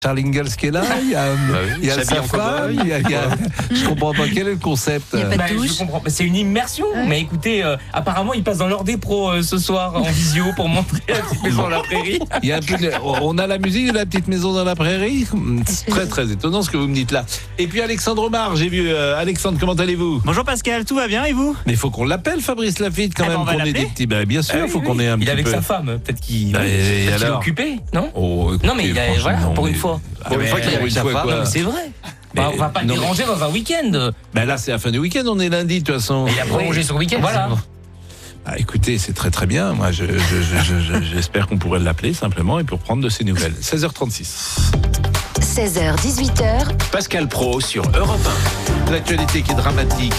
Charles Ingalls qui est là, il y a sa femme, je comprends pas quel est le concept. Il y a pas de douche. Je comprends. C'est une immersion. Ouais. Mais écoutez, apparemment, il passe dans l'heure des pros ce soir en visio pour montrer la petite maison dans la prairie. On a la musique de la petite maison dans la prairie. C'est très très étonnant ce que vous me dites là. Et puis Alexandre Omar, j'ai vu. Alexandre, comment allez-vous? Bonjour Pascal, tout va bien et vous? Mais il faut qu'on l'appelle Fabrice Lafitte quand même. On va des petits. Bien sûr, il faut qu'on ait un petit peu. Il est avec sa femme, peut-être qu'il est occupé, non? Non mais pour une fois. Pour une fois qu'il y a une fois quoi. Non, mais c'est vrai. On va pas le déranger dans un week-end. Là, c'est la fin du week-end, on est lundi de toute façon. Il a prolongé son week-end. Voilà. Écoutez, c'est très très bien. Moi, j'espère qu'on pourrait l'appeler simplement et pour prendre de ses nouvelles. 16h36. 16h, 18h. Pascal Praud sur Europe 1. L'actualité qui est dramatique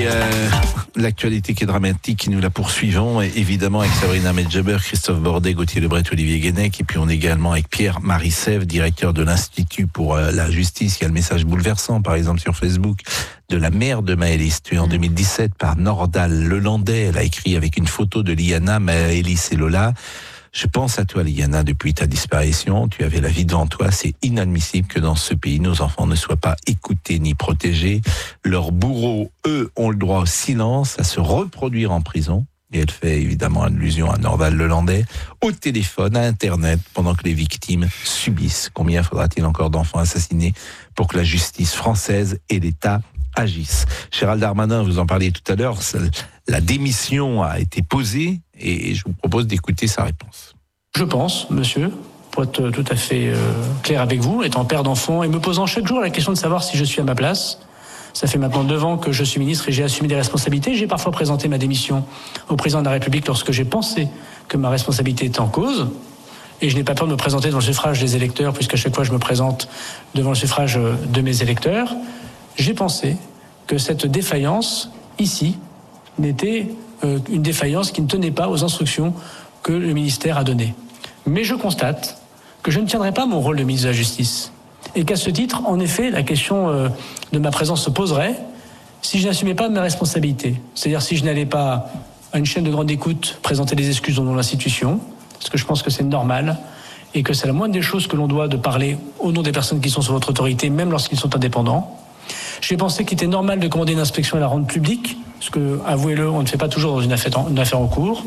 l'actualité qui est dramatique, nous la poursuivons évidemment avec Sabrina Medjeber, Christophe Bordet, Gauthier Lebret, Olivier Guénec, et puis on est également avec Pierre-Marie Sèvres, directeur de l'Institut pour la justice. Il y a le message bouleversant, par exemple sur Facebook, de la mère de Maëlys, tuée en 2017 par Nordal Lelandais. Elle a écrit avec une photo de Liana, Maëlys et Lola. Je pense à toi, Liana, depuis ta disparition. Tu avais la vie devant toi. C'est inadmissible que dans ce pays, nos enfants ne soient pas écoutés ni protégés. Leurs bourreaux, eux, ont le droit au silence, à se reproduire en prison. Et elle fait évidemment allusion à Nordal Lelandais, au téléphone, à Internet, pendant que les victimes subissent. Combien faudra-t-il encore d'enfants assassinés pour que la justice française et l'État agissent? Gérald Darmanin, vous en parliez tout à l'heure, la démission a été posée et je vous propose d'écouter sa réponse. Je pense, monsieur, pour être tout à fait clair avec vous, étant père d'enfants et me posant chaque jour la question de savoir si je suis à ma place. Ça fait maintenant 9 ans que je suis ministre et j'ai assumé des responsabilités. J'ai parfois présenté ma démission au président de la République lorsque j'ai pensé que ma responsabilité était en cause. Et je n'ai pas peur de me présenter devant le suffrage des électeurs, puisqu'à chaque fois je me présente devant le suffrage de mes électeurs. J'ai pensé que cette défaillance, ici, n'était une défaillance qui ne tenait pas aux instructions que le ministère a données. Mais je constate que je ne tiendrai pas mon rôle de ministre de la Justice. Et qu'à ce titre, en effet, la question de ma présence se poserait si je n'assumais pas mes responsabilités. C'est-à-dire si je n'allais pas, à une chaîne de grande écoute, présenter des excuses au nom de l'institution, parce que je pense que c'est normal, et que c'est la moindre des choses que l'on doit de parler au nom des personnes qui sont sous votre autorité, même lorsqu'ils sont indépendants. J'ai pensé qu'il était normal de commander une inspection et la rendre publique, parce que, avouez-le, on ne fait pas toujours dans une affaire en cours.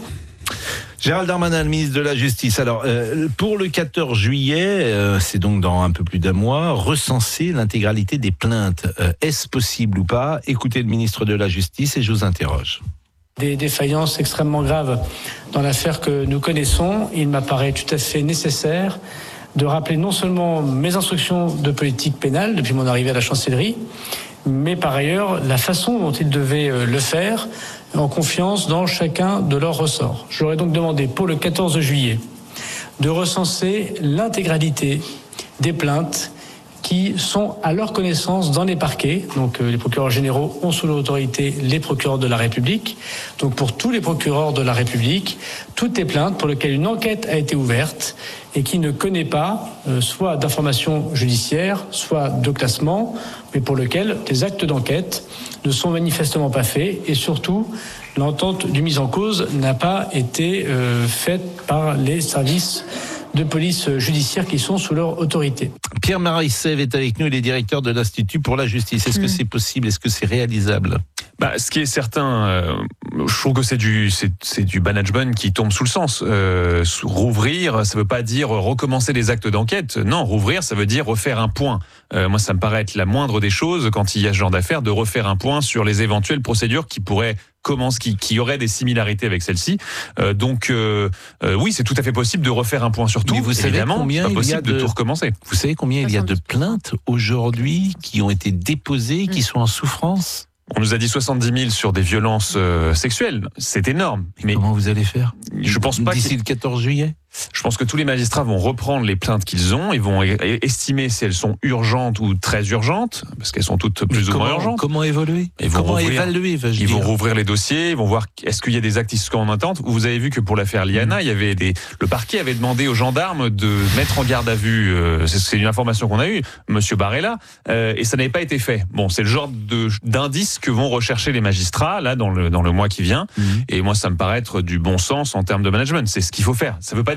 Gérald Darmanin, le ministre de la Justice. Alors, pour le 14 juillet, c'est donc dans un peu plus d'un mois, recenser l'intégralité des plaintes. Est-ce possible ou pas? Écoutez le ministre de la Justice et je vous interroge. Des défaillances extrêmement graves dans l'affaire que nous connaissons. Il m'apparaît tout à fait nécessaire de rappeler non seulement mes instructions de politique pénale depuis mon arrivée à la chancellerie, mais par ailleurs la façon dont ils devaient le faire, en confiance dans chacun de leurs ressorts. J'aurais donc demandé pour le 14 juillet de recenser l'intégralité des plaintes qui sont à leur connaissance dans les parquets. Donc les procureurs généraux ont sous leur autorité les procureurs de la République. Donc pour tous les procureurs de la République, toutes les plaintes pour lesquelles une enquête a été ouverte et qui ne connaît pas soit d'informations judiciaires, soit de classement, mais pour lesquelles des actes d'enquête ne sont manifestement pas faits et surtout l'entente du mis en cause n'a pas été faite par les services de police judiciaire qui sont sous leur autorité. Pierre-Marie Sèvres est avec nous, il est directeur de l'Institut pour la justice. Est-ce que c'est possible? Est-ce que c'est réalisable? Ce qui est certain, je trouve que c'est du management qui tombe sous le sens. Rouvrir, ça veut pas dire recommencer les actes d'enquête. Non, rouvrir, ça veut dire refaire un point. Moi, ça me paraît être la moindre des choses quand il y a ce genre d'affaires, de refaire un point sur les éventuelles procédures qui pourraient qui auraient des similarités avec celle-ci. Oui, c'est tout à fait possible de refaire un point sur tout. Mais vous savez combien c'est pas possible de tout recommencer. Vous savez combien il y a de plaintes aujourd'hui qui ont été déposées, qui sont en souffrance? On nous a dit 70 000 sur des violences sexuelles. C'est énorme. Mais comment vous allez faire? Je pense pas d'ici le 14 juillet. Je pense que tous les magistrats vont reprendre les plaintes qu'ils ont et vont estimer si elles sont urgentes ou très urgentes, parce qu'elles sont toutes plus ou moins urgentes. Comment évaluer? Ils vont rouvrir les dossiers, ils vont voir est-ce qu'il y a des actes qui sont en attente. Vous avez vu que pour l'affaire Liana, il y avait le parquet avait demandé aux gendarmes de mettre en garde à vue. C'est une information qu'on a eue, Monsieur Barella, et ça n'avait pas été fait. Bon, c'est le genre d'indices que vont rechercher les magistrats là dans le mois qui vient. Et moi, ça me paraît être du bon sens en termes de management. C'est ce qu'il faut faire. Ça veut pas dire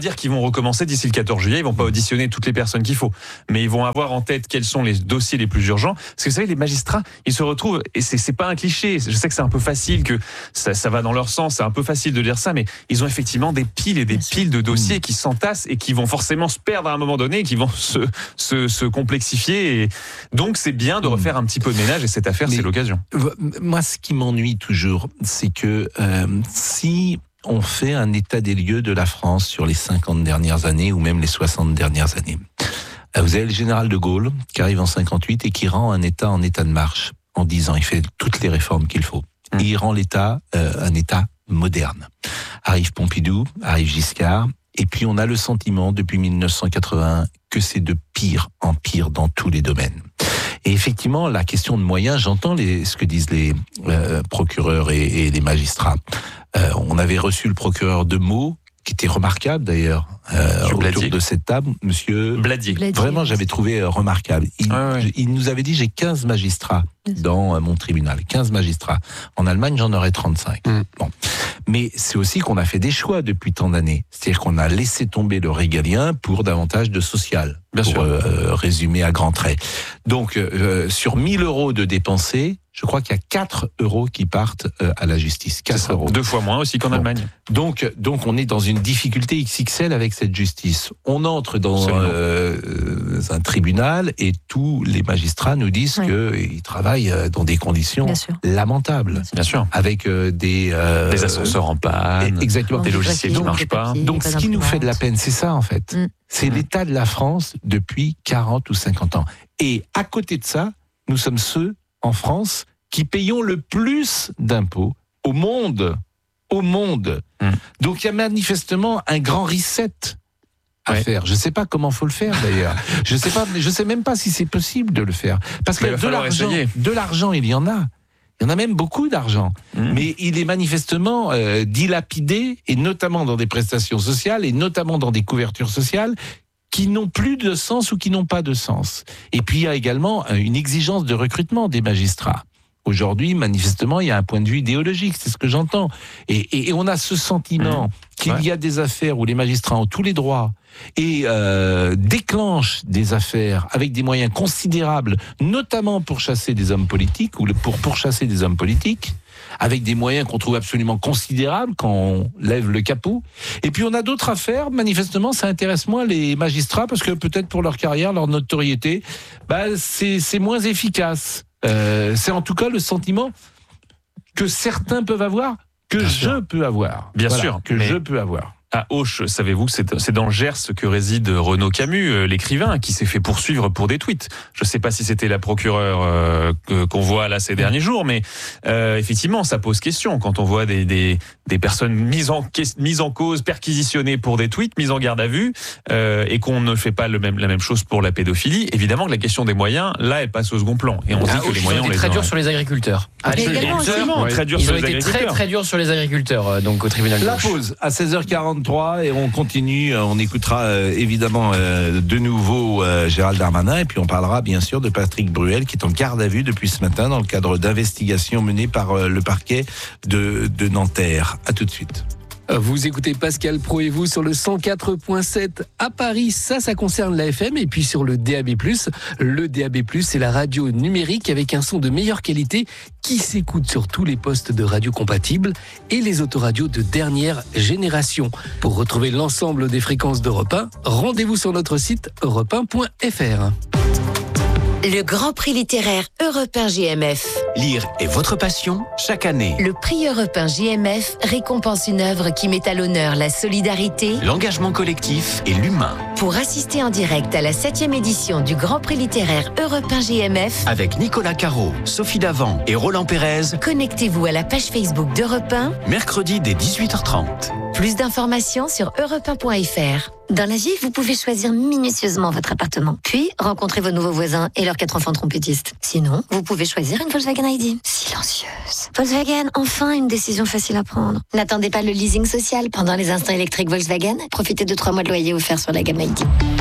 dire qu'ils vont recommencer d'ici le 14 juillet. Ils vont pas auditionner toutes les personnes qu'il faut, mais ils vont avoir en tête quels sont les dossiers les plus urgents. Parce que vous savez, les magistrats, ils se retrouvent, et c'est pas un cliché. Je sais que c'est un peu facile, que ça va dans leur sens. C'est un peu facile de dire ça, mais ils ont effectivement des piles et des piles de dossiers qui s'entassent et qui vont forcément se perdre à un moment donné, et qui vont se complexifier. Et donc, c'est bien de refaire un petit peu de ménage, et cette affaire, c'est l'occasion. Moi, ce qui m'ennuie toujours, c'est que si on fait un état des lieux de la France sur les 50 dernières années ou même les 60 dernières années, vous avez le général de Gaulle qui arrive en 58 et qui rend un État en état de marche en 10 ans. Il fait toutes les réformes qu'il faut. Et il rend l'État un État moderne. Arrive Pompidou, arrive Giscard, et puis on a le sentiment depuis 1981 que c'est de pire en pire dans tous les domaines. Et effectivement, la question de moyens, j'entends ce que disent les procureurs et les magistrats. On avait reçu le procureur de Meaux, qui était remarquable d'ailleurs, autour de cette table, monsieur Bladier. Vraiment, j'avais trouvé remarquable. Il nous avait dit, j'ai 15 magistrats dans mon tribunal, 15 magistrats. En Allemagne, j'en aurais 35. Bon. Mais c'est aussi qu'on a fait des choix depuis tant d'années. C'est-à-dire qu'on a laissé tomber le régalien pour davantage de social. Bien sûr. Résumer à grands traits. Donc, sur 1 000 euros de dépensés, je crois qu'il y a 4 euros qui partent à la justice. 4 euros. 2 fois moins aussi qu'en Allemagne. Donc, on est dans une difficulté XXL avec cette justice. On entre dans un tribunal et tous les magistrats nous disent qu'ils travaillent dans des conditions lamentables. Bien sûr. Avec des ascenseurs en panne, exactement, des logiciels qui ne marchent pas. Donc, ce qui nous fait de la peine, c'est ça en fait. C'est l'état de la France depuis 40 ou 50 ans. Et à côté de ça, nous sommes ceux en France qui payons le plus d'impôts au monde. Au monde. Donc il y a manifestement un grand reset à faire. Je ne sais pas comment faut le faire d'ailleurs. Je sais même pas si c'est possible de le faire. Parce que de l'argent, il y en a. Il y en a même beaucoup d'argent. Mais il est manifestement dilapidé, et notamment dans des prestations sociales, et notamment dans des couvertures sociales, qui n'ont plus de sens ou qui n'ont pas de sens. Et puis il y a également une exigence de recrutement des magistrats. Aujourd'hui, manifestement, il y a un point de vue idéologique, c'est ce que j'entends. Et on a ce sentiment qu'il y a des affaires où les magistrats ont tous les droits et déclenchent des affaires avec des moyens considérables, notamment pour chasser des hommes politiques ou pour pourchasser des hommes politiques, avec des moyens qu'on trouve absolument considérables quand on lève le capot. Et puis on a d'autres affaires, manifestement ça intéresse moins les magistrats parce que peut-être pour leur carrière, leur notoriété, c'est moins efficace. C'est en tout cas le sentiment que certains peuvent avoir, que je peux avoir. Bien sûr, je peux avoir. À Auch, savez-vous que c'est dans le Gers que réside Renaud Camus, l'écrivain, qui s'est fait poursuivre pour des tweets. Je ne sais pas si c'était la procureure qu'on voit là ces derniers jours, mais effectivement, ça pose question quand on voit des personnes mises en cause, perquisitionnées pour des tweets, mises en garde à vue, et qu'on ne fait pas la même chose pour la pédophilie. Évidemment que la question des moyens, là, elle passe au second plan. Et on dit que les moyens, ils ont été très durs sur les agriculteurs. Absolument, très dur sur les agriculteurs. Ils ont été très durs sur les agriculteurs, donc au tribunal de La pause à 16h43 et on continue. On écoutera évidemment de nouveau Gérald Darmanin et puis on parlera bien sûr de Patrick Bruel qui est en garde à vue depuis ce matin dans le cadre d'investigations menées par le parquet de Nanterre. À tout de suite. Vous écoutez Pascal Pro et vous sur le 104.7 à Paris, ça concerne la FM, et puis sur le DAB+. Le DAB+, c'est la radio numérique avec un son de meilleure qualité qui s'écoute sur tous les postes de radio compatibles et les autoradios de dernière génération. Pour retrouver l'ensemble des fréquences d'Europe 1, rendez-vous sur notre site europe1.fr. Le Grand Prix littéraire Europe 1 JMF. Lire est votre passion chaque année. Le prix Europe 1 JMF récompense une œuvre qui met à l'honneur la solidarité, l'engagement collectif et l'humain. Pour assister en direct à la 7e édition du Grand Prix littéraire Europe 1 JMF, avec Nicolas Caro, Sophie Davant et Roland Pérez, connectez-vous à la page Facebook d'Europe 1, mercredi dès 18h30. Plus d'informations sur europe1.fr. Dans la vie, vous pouvez choisir minutieusement votre appartement, puis rencontrer vos nouveaux voisins et leurs 4 enfants trompettistes. Sinon, vous pouvez choisir une Volkswagen ID. Silencieuse. Volkswagen, enfin une décision facile à prendre. N'attendez pas le leasing social pendant les instants électriques Volkswagen. Profitez de 3 mois de loyer offerts sur la gamme ID.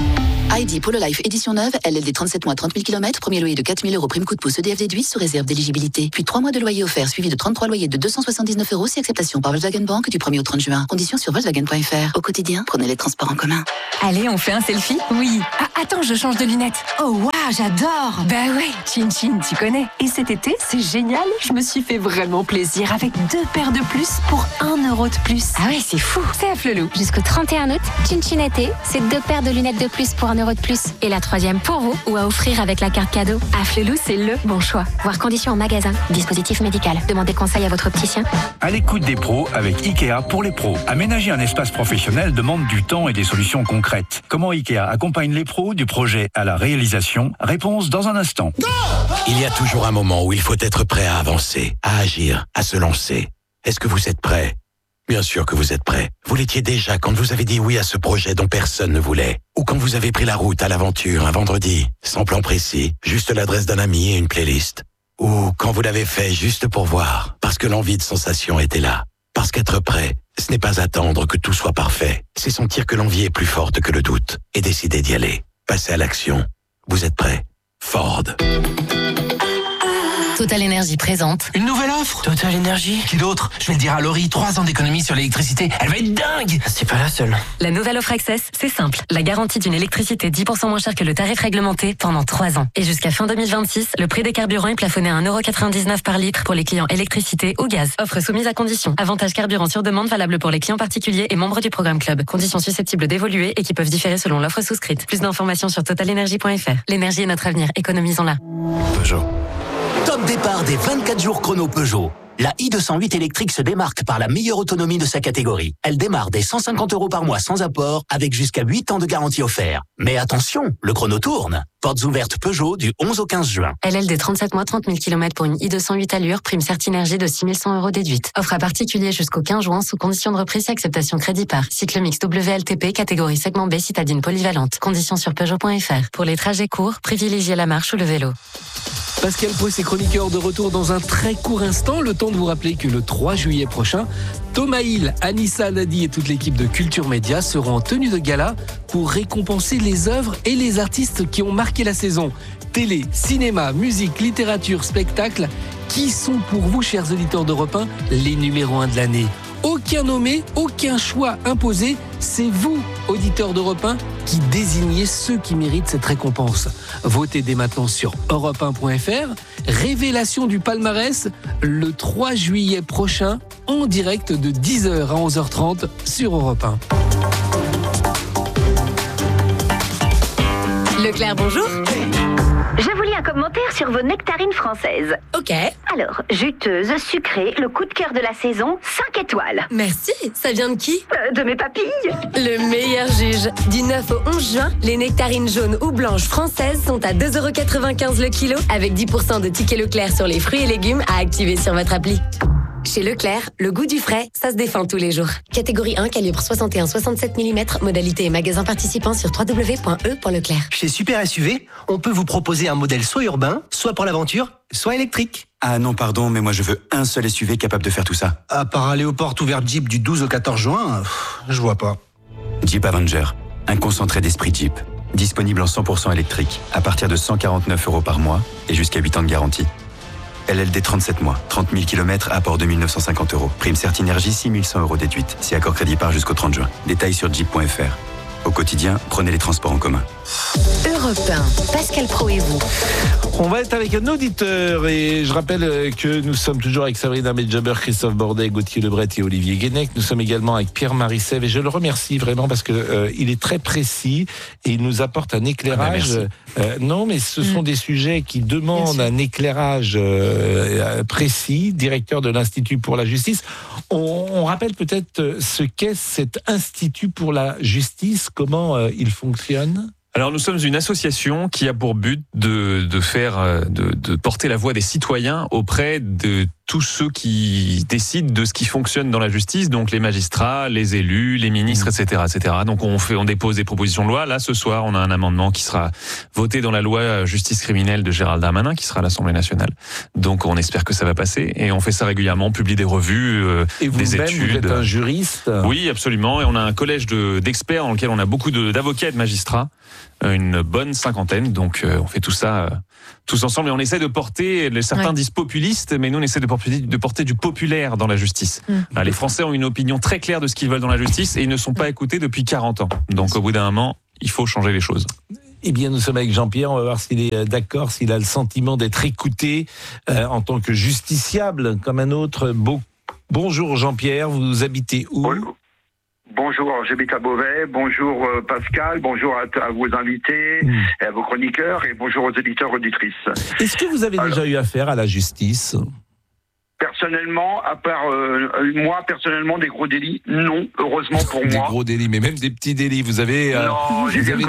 Heidi Polo Life édition neuve, LLD 37 mois 30 000 km, premier loyer de 4 000 euros prime coup de pouce EDF déduit sous réserve d'éligibilité. Puis 3 mois de loyer offert suivi de 33 loyers de 279 euros si acceptation par Volkswagen Bank du 1er au 30 juin. Conditions sur Volkswagen.fr. Au quotidien, prenez les transports en commun. Allez, on fait un selfie? Oui. Ah, attends, je change de lunettes. Oh waouh, j'adore. Bah ouais, Chin Chin, tu connais. Et cet été, c'est génial. Je me suis fait vraiment plaisir avec 2 paires de plus pour 1 euro de plus. Ah ouais, c'est fou. C'est à Flelou. Jusqu'au 31 août, Chin Chin été, c'est 2 paires de lunettes de plus pour 1 euro de plus. Et la 3e pour vous ou à offrir avec la carte cadeau. À Flelou, c'est le bon choix. Voir conditions en magasin. Dispositif médical. Demandez conseil à votre opticien. À l'écoute des pros avec Ikea pour les pros. Aménager un espace professionnel demande du temps et des solutions concrètes. Comment Ikea accompagne les pros du projet à la réalisation? Réponse dans un instant. Il y a toujours un moment où il faut être prêt à avancer, à agir, à se lancer. Est-ce que vous êtes prêt? Bien sûr que vous êtes prêt. Vous l'étiez déjà quand vous avez dit oui à ce projet dont personne ne voulait. Ou quand vous avez pris la route à l'aventure un vendredi, sans plan précis, juste l'adresse d'un ami et une playlist. Ou quand vous l'avez fait juste pour voir, parce que l'envie de sensation était là. Parce qu'être prêt, ce n'est pas attendre que tout soit parfait. C'est sentir que l'envie est plus forte que le doute et décider d'y aller. Passer à l'action. Vous êtes prêt? Ford. Total Énergie présente. Une nouvelle offre? Total Énergie? Qui d'autre? Je vais le dire à Laurie, 3 ans d'économie sur l'électricité. Elle va être dingue! C'est pas la seule. La nouvelle offre Access, c'est simple. La garantie d'une électricité 10% moins chère que le tarif réglementé pendant 3 ans. Et jusqu'à fin 2026, le prix des carburants est plafonné à 1,99 € par litre pour les clients électricité ou gaz. Offre soumise à conditions. Avantage carburant sur demande valable pour les clients particuliers et membres du programme Club. Conditions susceptibles d'évoluer et qui peuvent différer selon l'offre souscrite. Plus d'informations sur totalenergie.fr. L'énergie est notre avenir. Économisons-la. Peugeot. Top départ des 24 jours chrono Peugeot. La i208 électrique se démarque par la meilleure autonomie de sa catégorie. Elle démarre dès 150 € par mois sans apport, avec jusqu'à 8 ans de garantie offert. Mais attention, le chrono tourne. Portes ouvertes Peugeot du 11 au 15 juin. LLD 37 mois 30 000 km pour une i208 allure, prime Certinergie de 6 100 € déduite. Offre à particulier jusqu'au 15 juin sous condition de reprise et acceptation crédit par. Cycle mix WLTP, catégorie segment B, citadine polyvalente. Conditions sur Peugeot.fr. Pour les trajets courts, privilégiez la marche ou le vélo. Pascal Pro et ses chroniqueurs de retour dans un très court instant. Le temps de vous rappeler que le 3 juillet prochain, Thomas Hill, Anissa Nadi et toute l'équipe de Culture Média seront en tenue de gala pour récompenser les œuvres et les artistes qui ont marqué la saison. Télé, cinéma, musique, littérature, spectacle. Qui sont pour vous, chers auditeurs d'Europe 1, les numéros 1 de l'année? Aucun nommé, aucun choix imposé. C'est vous, auditeurs d'Europe 1, qui désignez ceux qui méritent cette récompense. Votez dès maintenant sur europe1.fr. Révélation du palmarès le 3 juillet prochain, en direct de 10h à 11h30 sur Europe 1. Leclerc, bonjour. Je vous lis un commentaire sur vos nectarines françaises. Ok. Alors, juteuse, sucrée, le coup de cœur de la saison, 5 étoiles. Merci. Ça vient de qui? De mes papilles. Le meilleur juge. Du 9 au 11 juin, les nectarines jaunes ou blanches françaises sont à 2,95 € le kilo, avec 10% de tickets Leclerc sur les fruits et légumes à activer sur votre appli. Chez Leclerc, le goût du frais, ça se défend tous les jours. Catégorie 1, calibre 61-67 mm, modalité et magasin participant sur www.e.leclerc. Chez Super SUV, on peut vous proposer un modèle soit urbain, soit pour l'aventure, soit électrique. Ah non, pardon, mais moi je veux un seul SUV capable de faire tout ça. À part aller aux portes ouvertes Jeep du 12 au 14 juin, je vois pas. Jeep Avenger, un concentré d'esprit Jeep. Disponible en 100% électrique, à partir de 149 € par mois et jusqu'à 8 ans de garantie. LLD 37 mois, 30 000 km, apport de 1 950 €. Prime Certinergie, 6 100 € déduite. Si accord crédit part jusqu'au 30 juin. Détails sur jeep.fr. Au quotidien, prenez les transports en commun. Europe 1, Pascal Pro et vous. On va être avec un auditeur et je rappelle que nous sommes toujours avec Sabrina Medjaber, Christophe Bordet, Gauthier Lebret et Olivier Guénec. Nous sommes également avec Pierre-Marie Sève et je le remercie vraiment parce que il est très précis et il nous apporte un éclairage. Non, mais ce sont des sujets qui demandent un éclairage précis. Directeur de l'Institut pour la justice. On rappelle peut-être ce qu'est cet Institut pour la justice, comment il fonctionne. Alors nous sommes une association qui a pour but de porter la voix des citoyens auprès de tous ceux qui décident de ce qui fonctionne dans la justice, donc les magistrats, les élus, les ministres, etc., etc. Donc on dépose des propositions de loi. Là, ce soir, on a un amendement qui sera voté dans la loi justice criminelle de Gérald Darmanin, qui sera à l'Assemblée nationale. Donc on espère que ça va passer et on fait ça régulièrement, on publie des revues, et des études. Vous êtes un juriste? Oui, absolument. Et on a un collège d'experts dans lequel on a beaucoup d'avocats et de magistrats. une bonne cinquantaine. Donc on fait tout ça tous ensemble et on essaie de porter, certains disent populistes, mais nous on essaie de porter du populaire dans la justice. Les Français ont une opinion très claire de ce qu'ils veulent dans la justice et ils ne sont pas écoutés depuis 40 ans. Donc au bout d'un moment, il faut changer les choses. Eh bien, nous sommes avec Jean-Pierre. On va voir s'il est d'accord, s'il a le sentiment d'être écouté en tant que justiciable comme un autre. Bonjour Jean-Pierre, vous habitez où ? Bonjour, j'habite à Beauvais. Bonjour Pascal, bonjour à vos invités, et à vos chroniqueurs, et bonjour aux éditeurs, auditrices. Est-ce que vous avez déjà eu affaire à la justice ? Personnellement, à part moi, personnellement, des gros délits, non, heureusement pour moi. Des gros délits, mais même des petits délits, vous avez... Non, j'ai jamais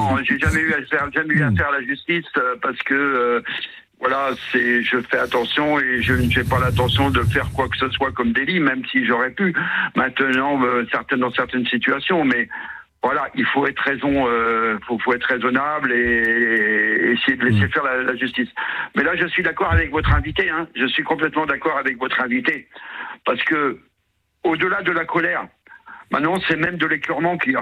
eu affaire à la justice parce que... Voilà, je fais attention et je n'ai pas l'intention de faire quoi que ce soit comme délit, même si j'aurais pu. Maintenant, dans certaines situations, mais voilà, il faut être faut être raisonnable et essayer de laisser faire la justice. Mais là, je suis d'accord avec votre invité. Je suis complètement d'accord avec votre invité, parce que au-delà de la colère, maintenant, c'est même de l'écœurement qu'il y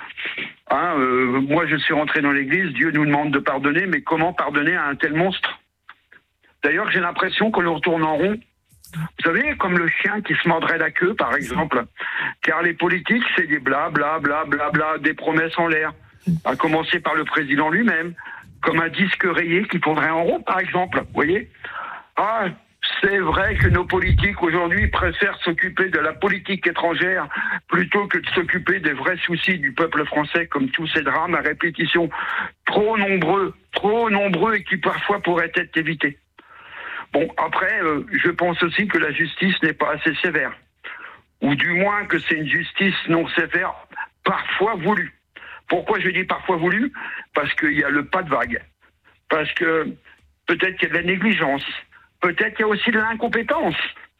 a. Moi, je suis rentré dans l'église. Dieu nous demande de pardonner, mais comment pardonner à un tel monstre ? D'ailleurs, j'ai l'impression qu'on retourne en rond. Vous savez, comme le chien qui se mordrait la queue, par exemple. Car les politiques, c'est des bla, bla, bla, bla, bla, des promesses en l'air. À commencer par le président lui-même. Comme un disque rayé qui tournerait en rond, par exemple. Vous voyez ? C'est vrai que nos politiques, aujourd'hui, préfèrent s'occuper de la politique étrangère plutôt que de s'occuper des vrais soucis du peuple français, comme tous ces drames à répétition. Trop nombreux, et qui parfois pourraient être évités. Bon, après, je pense aussi que la justice n'est pas assez sévère. Ou du moins que c'est une justice non sévère, parfois voulue. Pourquoi je dis parfois voulue ? Parce qu'il y a le pas de vague. Parce que peut-être qu'il y a de la négligence. Peut-être qu'il y a aussi de l'incompétence.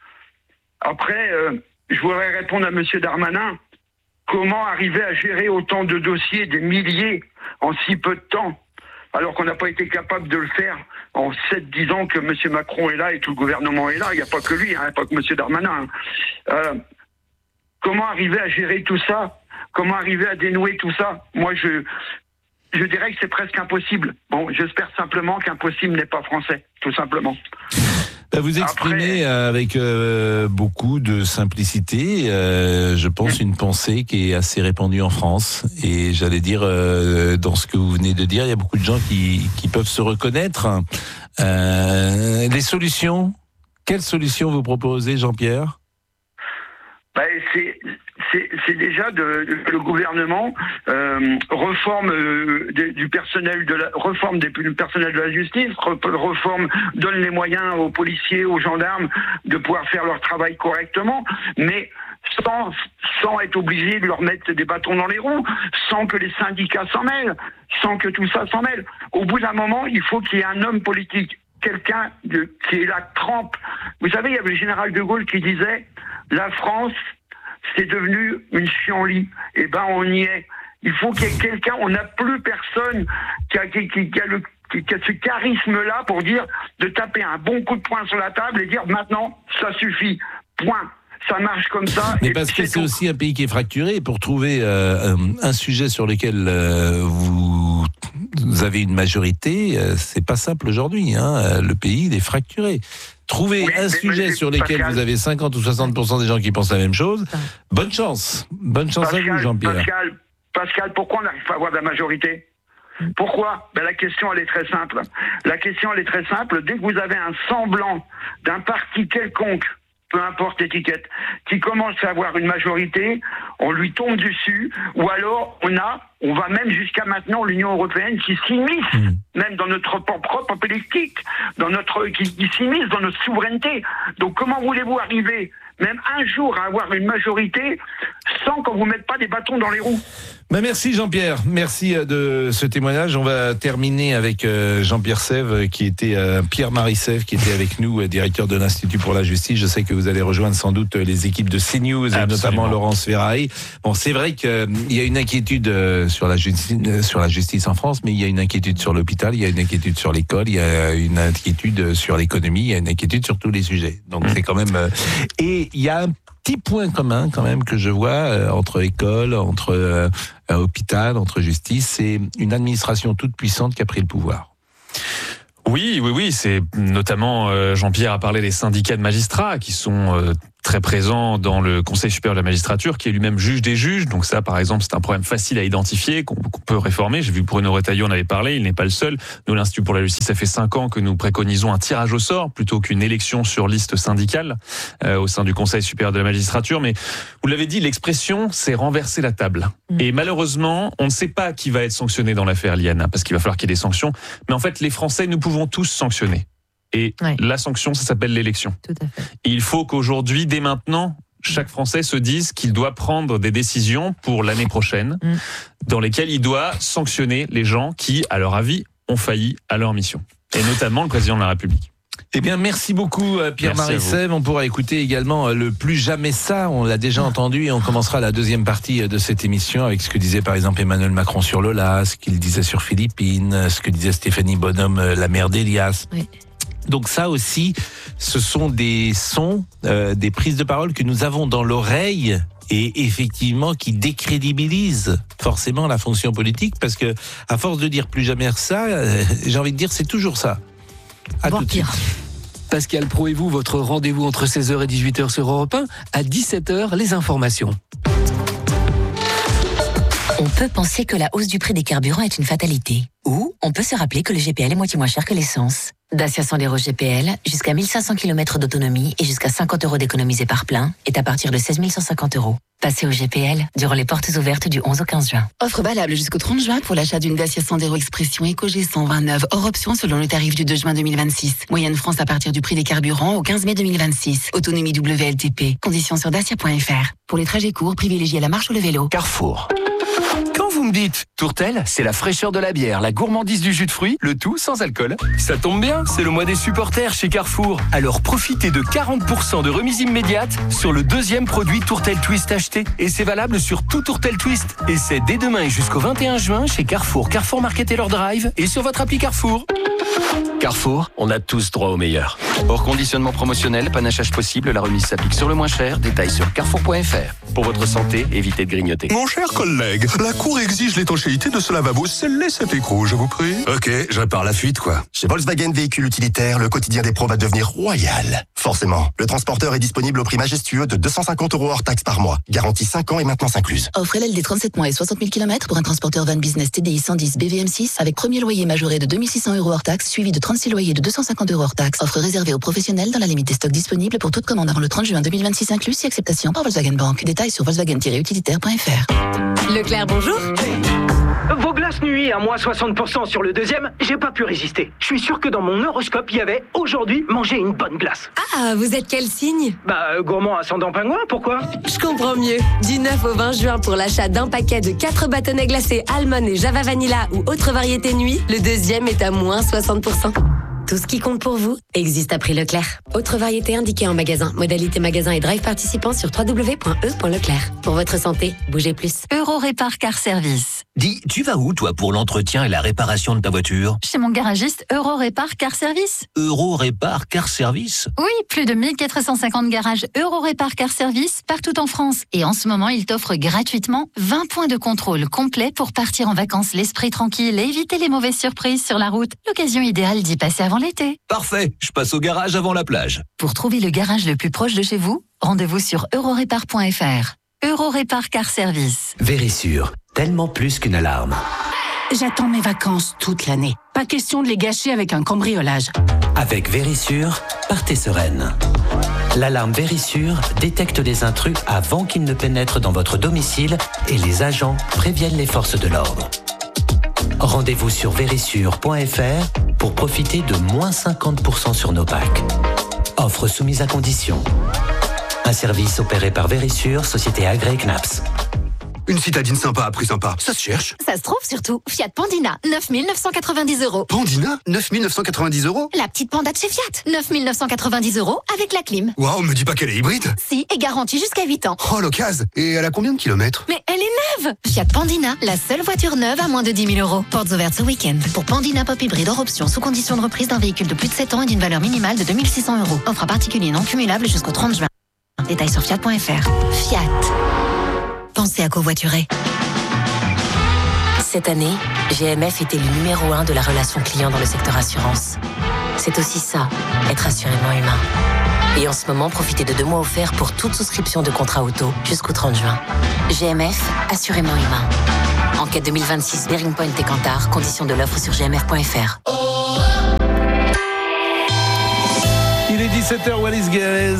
Après, je voudrais répondre à M. Darmanin. Comment arriver à gérer autant de dossiers, des milliers, en si peu de temps ? Alors qu'on n'a pas été capable de le faire en 7-10 ans que M. Macron est là et tout le gouvernement est là. Il n'y a pas que lui, il n'y a pas que M. Darmanin. Comment arriver à gérer tout ça ? Comment arriver à dénouer tout ça ? Moi, je dirais que c'est presque impossible. Bon, j'espère simplement qu'impossible n'est pas français, tout simplement. Vous exprimez avec beaucoup de simplicité, je pense, une pensée qui est assez répandue en France. Et j'allais dire, dans ce que vous venez de dire, il y a beaucoup de gens qui peuvent se reconnaître. Les solutions, quelles solutions vous proposez, Jean-Pierre ? C'est déjà le gouvernement réforme du personnel du personnel de la justice, donne les moyens aux policiers, aux gendarmes de pouvoir faire leur travail correctement, mais sans être obligé de leur mettre des bâtons dans les roues, sans que les syndicats s'en mêlent, sans que tout ça s'en mêle. Au bout d'un moment, il faut qu'il y ait un homme politique, quelqu'un qui est la trempe. Vous savez, il y avait le général de Gaulle qui disait « La France, c'est devenu une chienlit ». Eh ben, on y est. Il faut qu'il y ait quelqu'un, on n'a plus personne qui a ce charisme-là pour dire, de taper un bon coup de poing sur la table et dire maintenant, ça suffit. Point. Ça marche comme ça. Mais parce que c'est aussi un pays qui est fracturé. Pour trouver un sujet sur lequel vous avez une majorité, c'est pas simple aujourd'hui. Le pays, il est fracturé. Trouver un sujet sur lequel vous avez 50 ou 60% des gens qui pensent la même chose, bonne chance. Bonne chance à vous, Jean-Pierre. Pascal, pourquoi on n'arrive pas à avoir de la majorité ? Pourquoi ? La question, elle est très simple. Dès que vous avez un semblant d'un parti quelconque, peu importe l'étiquette, qui commence à avoir une majorité, on lui tombe dessus, ou alors on va même jusqu'à maintenant l'Union européenne qui s'immisce, même dans notre propre politique, qui s'immisce dans notre souveraineté. Donc comment voulez-vous arriver, même un jour, à avoir une majorité sans qu'on vous mette pas des bâtons dans les roues ? Merci Jean-Pierre, merci de ce témoignage. On va terminer avec Jean-Pierre Sève, Pierre-Marie Sève, qui était avec nous, directeur de l'Institut pour la Justice. Je sais que vous allez rejoindre sans doute les équipes de CNews, et notamment Laurence Ferrari. Bon, c'est vrai qu'il y a une inquiétude sur la justice en France, mais il y a une inquiétude sur l'hôpital, il y a une inquiétude sur l'école, il y a une inquiétude sur l'économie, il y a une inquiétude sur tous les sujets. Donc c'est quand même... Et il y a petit point commun quand même que je vois entre école, entre hôpital, entre justice, c'est une administration toute puissante qui a pris le pouvoir. Oui, c'est notamment, Jean-Pierre a parlé des syndicats de magistrats qui sont très présents dans le Conseil supérieur de la magistrature, qui est lui-même juge des juges. Donc ça, par exemple, c'est un problème facile à identifier, qu'on peut réformer. J'ai vu que Bruno Retailleau en avait parlé, il n'est pas le seul. Nous, l'Institut pour la justice, ça fait 5 ans que nous préconisons un tirage au sort plutôt qu'une élection sur liste syndicale au sein du Conseil supérieur de la magistrature. Mais vous l'avez dit, l'expression, c'est renverser la table. Et malheureusement, on ne sait pas qui va être sanctionné dans l'affaire Liana, parce qu'il va falloir qu'il y ait des sanctions. Mais en fait, les Français, nous pouvons tous sanctionner. Et la sanction, ça s'appelle l'élection. Tout à fait. Et il faut qu'aujourd'hui, dès maintenant, chaque Français se dise qu'il doit prendre des décisions pour l'année prochaine, dans lesquelles il doit sanctionner les gens qui, à leur avis, ont failli à leur mission. Et notamment le président de la République. Eh bien, merci beaucoup Pierre-Marie Sève. On pourra écouter également le Plus jamais ça. On l'a déjà entendu et on commencera la deuxième partie de cette émission avec ce que disait par exemple Emmanuel Macron sur Lola, ce qu'il disait sur Philippines, ce que disait Stéphanie Bonhomme, la mère d'Elias. Oui. Donc ça aussi, ce sont des sons, des prises de parole que nous avons dans l'oreille et effectivement qui décrédibilisent forcément la fonction politique parce que à force de dire plus jamais ça, j'ai envie de dire c'est toujours ça. À tout de suite. Pascal Praud et vous, votre rendez-vous entre 16h et 18h sur Europe 1. À 17h, les informations. On peut penser que la hausse du prix des carburants est une fatalité. Ou on peut se rappeler que le GPL est moitié moins cher que l'essence. Dacia Sandero GPL, jusqu'à 1500 km d'autonomie et jusqu'à 50 € d'économisés par plein, est à partir de 16 150 €. Passez au GPL durant les portes ouvertes du 11 au 15 juin. Offre valable jusqu'au 30 juin pour l'achat d'une Dacia Sandero Expression Eco G129 hors option selon le tarif du 2 juin 2026. Moyenne France à partir du prix des carburants au 15 mai 2026. Autonomie WLTP. Conditions sur dacia.fr. Pour les trajets courts, privilégiez la marche ou le vélo. Carrefour. Quand vous me dites Tourtel, c'est la fraîcheur de la bière, la gourmandise du jus de fruits, le tout sans alcool. Ça tombe bien, c'est le mois des supporters chez Carrefour. Alors profitez de 40% de remise immédiate sur le deuxième produit Tourtel Twist acheté. Et c'est valable sur tout Tourtel Twist. Et c'est dès demain et jusqu'au 21 juin chez Carrefour, Carrefour Market et leur drive et sur votre appli Carrefour. Carrefour, on a tous droit au meilleur. Hors conditionnement promotionnel, panachage possible, la remise s'applique sur le moins cher. Détails sur carrefour.fr. Pour votre santé, évitez de grignoter. Mon cher collègue, la Cour exige l'étanchéité de ce lavabo. Scellez cet écrou, je vous prie. Ok, je répare la fuite, quoi. Chez Volkswagen Véhicules Utilitaires, le quotidien des pros va devenir royal. Forcément, le transporteur est disponible au prix majestueux de 250 € hors taxe par mois. Garantie 5 ans et maintenance incluse. Offre LLD 37 mois et 60 000 km pour un transporteur van business TDI 110 BVM6 avec premier loyer majoré de 2600 € hors taxe, suivi de 36 loyers de 250 € hors taxe. Offre réservée aux professionnels dans la limite des stocks disponibles pour toute commande avant le 30 juin 2026 inclus, si acceptation par Volkswagen Bank. Détails sur volkswagen-utilitaire.fr. Leclerc, bonjour. Vos glaces nuit à moins 60% sur le deuxième, j'ai pas pu résister. Je suis sûr que dans mon horoscope, il y avait aujourd'hui manger une bonne glace. Ah, vous êtes quel signe? Gourmand ascendant pingouin, pourquoi? Je comprends mieux. Du 9 au 20 juin pour l'achat d'un paquet de 4 bâtonnets glacés Almond et Java Vanilla ou autre variété nuit, le deuxième est à moins 60%. Tout ce qui compte pour vous existe à prix Leclerc. Autre variété indiquée en magasin. Modalité magasin et drive participant sur www.e.leclerc. Pour votre santé, bougez plus. Eurorépar Car Service. Dis, tu vas où toi pour l'entretien et la réparation de ta voiture? Chez mon garagiste Eurorépar Car Service. Eurorépar Car Service? Oui, plus de 1450 garages Eurorépar Car Service partout en France. Et en ce moment, il t'offre gratuitement 20 points de contrôle complets pour partir en vacances l'esprit tranquille et éviter les mauvaises surprises sur la route. L'occasion idéale d'y passer avant l'été. Parfait, je passe au garage avant la plage. Pour trouver le garage le plus proche de chez vous, rendez-vous sur eurorépar.fr. Eurorépar Car Service. Vérissure, tellement plus qu'une alarme. J'attends mes vacances toute l'année. Pas question de les gâcher avec un cambriolage. Avec Vérissure, partez sereine. L'alarme Vérissure détecte les intrus avant qu'ils ne pénètrent dans votre domicile et les agents préviennent les forces de l'ordre. Rendez-vous sur vérissure.fr pour profiter de moins 50% sur nos packs. Offre soumise à condition. Un service opéré par Vérissure, société agréée CNAPS. Une citadine sympa à prix sympa, ça se cherche. Ça se trouve surtout. Fiat Pandina, 9 990 €. Pandina, 9 990 €. La petite Panda de chez Fiat, 9 990 € avec la clim. Waouh, me dis pas qu'elle est hybride. Si, et garantie jusqu'à 8 ans. Oh, l'occasion. Et elle a combien de kilomètres? Mais elle est neuve. Fiat Pandina, la seule voiture neuve à moins de 10 000 €. Portes ouvertes ce week-end. Pour Pandina Pop Hybride hors option, sous condition de reprise d'un véhicule de plus de 7 ans et d'une valeur minimale de 2 600 €. Offre à particulier non cumulable jusqu'au 30 juin. Détails sur Fiat.fr. Fiat. Pensez à covoiturer. Cette année, GMF était le numéro 1 de la relation client dans le secteur assurance. C'est aussi ça, être assurément humain. Et en ce moment, profitez de 2 mois offerts pour toute souscription de contrat auto jusqu'au 30 juin. GMF, assurément humain. Enquête 2026, Bearing Point et Kantar. Conditions de l'offre sur gmf.fr. Il est 17h, Wallis Guerrez.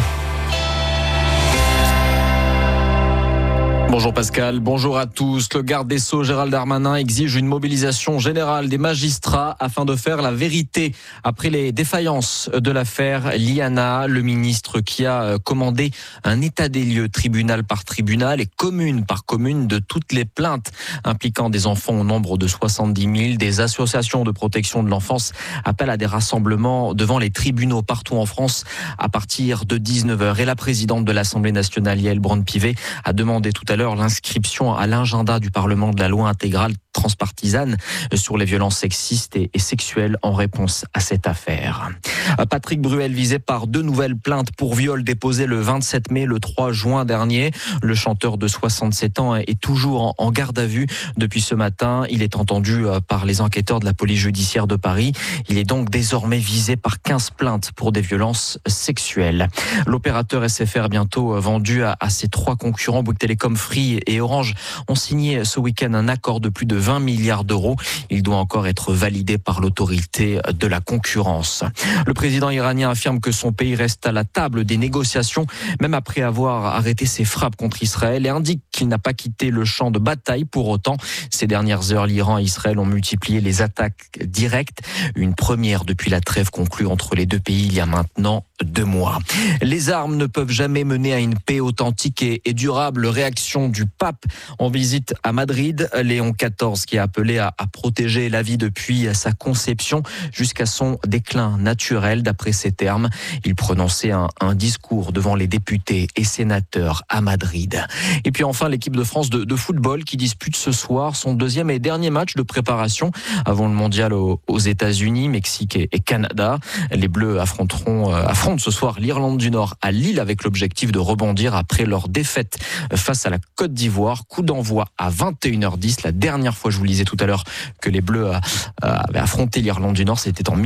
Bonjour Pascal, bonjour à tous. Le garde des Sceaux Gérald Darmanin exige une mobilisation générale des magistrats afin de faire la vérité après les défaillances de l'affaire Liana. Le ministre qui a commandé un état des lieux tribunal par tribunal et commune par commune de toutes les plaintes impliquant des enfants au nombre de 70 000. Des associations de protection de l'enfance appellent à des rassemblements devant les tribunaux partout en France à partir de 19h. Et la présidente de l'Assemblée nationale, Yaël Braun-Pivet, a demandé tout à l'heure l'inscription à l'agenda du Parlement de la loi intégrale transpartisane sur les violences sexistes et sexuelles en réponse à cette affaire. Patrick Bruel visé par 2 nouvelles plaintes pour viol déposées le 27 mai, le 3 juin dernier. Le chanteur de 67 ans est toujours en garde à vue depuis ce matin. Il est entendu par les enquêteurs de la police judiciaire de Paris. Il est donc désormais visé par 15 plaintes pour des violences sexuelles. L'opérateur SFR bientôt vendu à ses 3 concurrents, Bouygues Telecom, Free et Orange, ont signé ce week-end un accord de plus de 20 milliards d'euros. Il doit encore être validé par l'autorité de la concurrence. Le président iranien affirme que son pays reste à la table des négociations, même après avoir arrêté ses frappes contre Israël, et indique qu'il n'a pas quitté le champ de bataille pour autant. Ces dernières heures, l'Iran et Israël ont multiplié les attaques directes, une première depuis la trêve conclue entre les 2 pays il y a maintenant 2 mois. Les armes ne peuvent jamais mener à une paix authentique et durable. Réaction du pape en visite à Madrid. Léon XIV qui a appelé à protéger la vie depuis sa conception jusqu'à son déclin naturel. D'après ses termes, il prononçait un discours devant les députés et sénateurs à Madrid. Et puis enfin, l'équipe de France de football qui dispute ce soir son 2e et dernier match de préparation avant le mondial aux États-Unis, Mexique et Canada. Les Bleus affrontent ce soir l'Irlande du Nord à Lille avec l'objectif de rebondir après leur défaite face à la Côte d'Ivoire. Coup d'envoi à 21h10. La dernière fois, je vous le disais tout à l'heure, que les Bleus avaient affronté l'Irlande du Nord, c'était en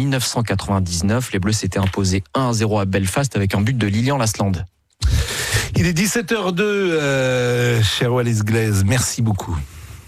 1999. Les Bleus s'étaient imposés 1-0 à Belfast avec un but de Lilian Lasland. Il est 17h02, cher Wallis Guerrez. Merci beaucoup.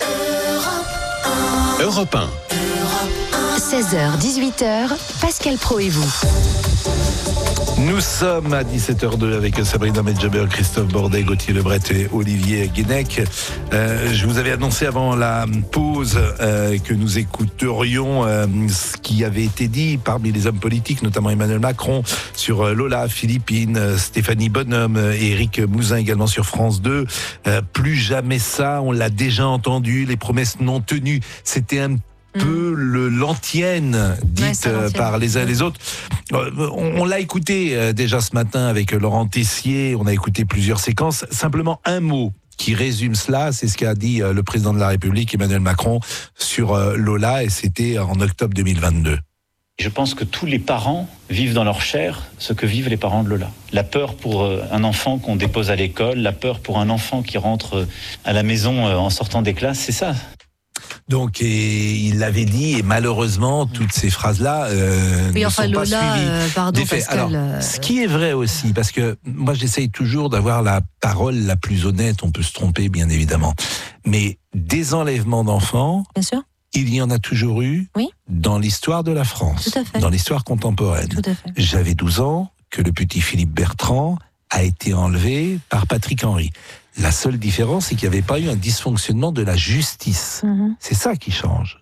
Europe 1. 16h, 18h, Pascal Pro et vous. Nous sommes à 17h02 avec Sabrina Medjaber, Christophe Bordet, Gauthier Lebret et Olivier Guénec. Je vous avais annoncé avant la pause que nous écouterions ce qui avait été dit parmi les hommes politiques, notamment Emmanuel Macron sur Lola, Philippines, Stéphanie Bonhomme et Éric Mouzin également sur France 2. Plus jamais ça, on l'a déjà entendu, les promesses non tenues. C'était un peu l'antienne dite par les uns et les autres. On l'a écouté déjà ce matin avec Laurent Tessier, on a écouté plusieurs séquences. Simplement un mot qui résume cela, c'est ce qu'a dit le président de la République, Emmanuel Macron, sur Lola, et c'était en octobre 2022. Je pense que tous les parents vivent dans leur chair ce que vivent les parents de Lola. La peur pour un enfant qu'on dépose à l'école, la peur pour un enfant qui rentre à la maison en sortant des classes, c'est ça. Donc, il l'avait dit, et malheureusement, toutes ces phrases-là ne sont pas suivies. Pardon, Pascal. Alors, ce qui est vrai aussi, parce que moi, j'essaye toujours d'avoir la parole la plus honnête. On peut se tromper, bien évidemment. Mais des enlèvements d'enfants, bien sûr, il y en a toujours eu dans l'histoire de la France, dans l'histoire contemporaine. Tout à fait. J'avais 12 ans que le petit Philippe Bertrand a été enlevé par Patrick Henry. La seule différence, c'est qu'il n'y avait pas eu un dysfonctionnement de la justice. C'est ça qui change.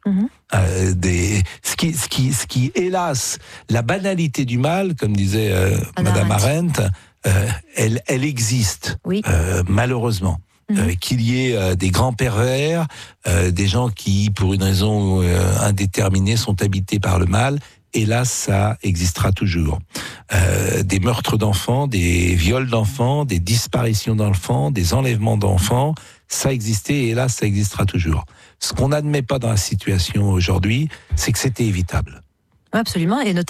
Ce qui, hélas, la banalité du mal, comme disait Madame Arendt, elle existe, malheureusement. Qu'il y ait des grands pervers, des gens qui, pour une raison indéterminée, sont habités par le mal. Hélas, ça existera toujours. Des meurtres d'enfants, des viols d'enfants, des disparitions d'enfants, des enlèvements d'enfants, ça existait et hélas, ça existera toujours. Ce qu'on n'admet pas dans la situation aujourd'hui, c'est que c'était évitable. Absolument, et notamment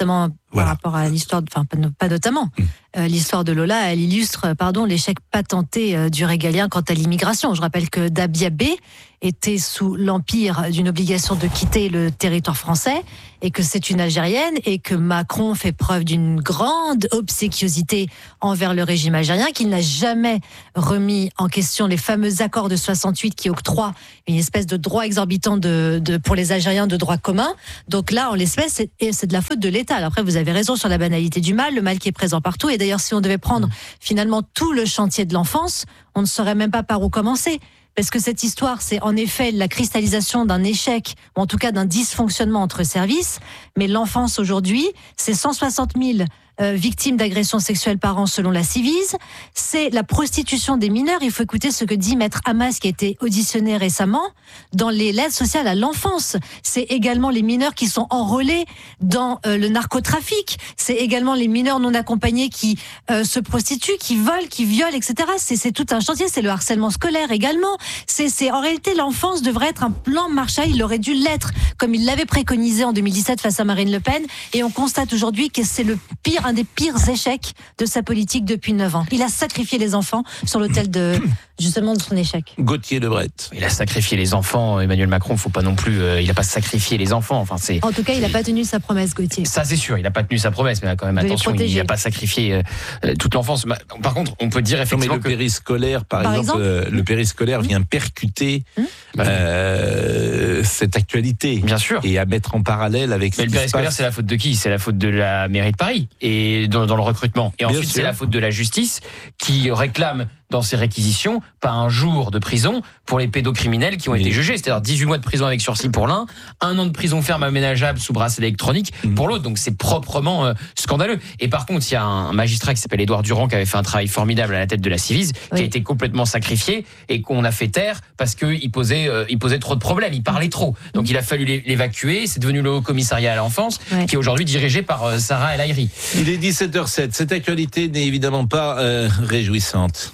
Voilà. Par rapport à l'histoire, pas notamment. L'histoire de Lola, elle illustre, l'échec patenté du régalien quant à l'immigration. Je rappelle que Dabia B était sous l'empire d'une obligation de quitter le territoire français et que c'est une Algérienne et que Macron fait preuve d'une grande obséquiosité envers le régime algérien, qu'il n'a jamais remis en question les fameux accords de 68 qui octroient une espèce de droit exorbitant pour les Algériens de droit commun. Donc là, en l'espèce, c'est de la faute de l'État. Alors après, vous avez raison sur la banalité du mal, le mal qui est présent partout. Et d'ailleurs, si on devait prendre finalement tout le chantier de l'enfance, on ne saurait même pas par où commencer. Parce que cette histoire, c'est en effet la cristallisation d'un échec, ou en tout cas d'un dysfonctionnement entre services. Mais l'enfance aujourd'hui, c'est 160 000 victimes d'agressions sexuelles par an selon la Civise. C'est la prostitution des mineurs. Il faut écouter ce que dit Maître Hamas, qui a été auditionné récemment dans l'aide sociale à l'enfance. C'est également les mineurs qui sont enrôlés dans le narcotrafic. C'est également les mineurs non accompagnés qui se prostituent, qui volent, qui violent, etc. C'est tout un chantier. C'est le harcèlement scolaire également. En réalité, l'enfance devrait être un plan Marshall. Il aurait dû l'être, comme il l'avait préconisé en 2017 face à Marine Le Pen. Et on constate aujourd'hui que c'est un des pires échecs de sa politique depuis 9 ans. Il a sacrifié les enfants sur l'autel justement de son échec. Gauthier Lebret. Il a sacrifié les enfants, Emmanuel Macron, faut pas non plus, il a pas sacrifié les enfants. En tout cas, il n'a pas tenu sa promesse, Gauthier. Ça, c'est sûr, il n'a pas tenu sa promesse, mais quand même, attention, il n'a pas sacrifié toute l'enfance. Par contre, on peut dire effectivement le périscolaire, par exemple, le périscolaire vient percuter cette actualité. Bien sûr. Et à mettre en parallèle avec. Mais le périscolaire, c'est la faute de qui ? C'est la faute de la mairie de Paris et dans le recrutement. Et ensuite, c'est la faute de la justice qui réclame dans ses réquisitions pas un jour de prison pour les pédocriminels qui ont été jugés, c'est-à-dire 18 mois de prison avec sursis pour l'un, 1 an de prison ferme aménageable sous bracelet électronique pour l'autre. Donc c'est proprement scandaleux. Et par contre, il y a un magistrat qui s'appelle Édouard Durand qui avait fait un travail formidable à la tête de la Civise, qui a été complètement sacrifié et qu'on a fait taire parce qu'il posait trop de problèmes, il parlait trop. Donc il a fallu l'évacuer. C'est devenu le Haut Commissariat à l'enfance qui est aujourd'hui dirigé par Sarah El Haïry. Il est 17h07. Cette actualité n'est évidemment pas réjouissante.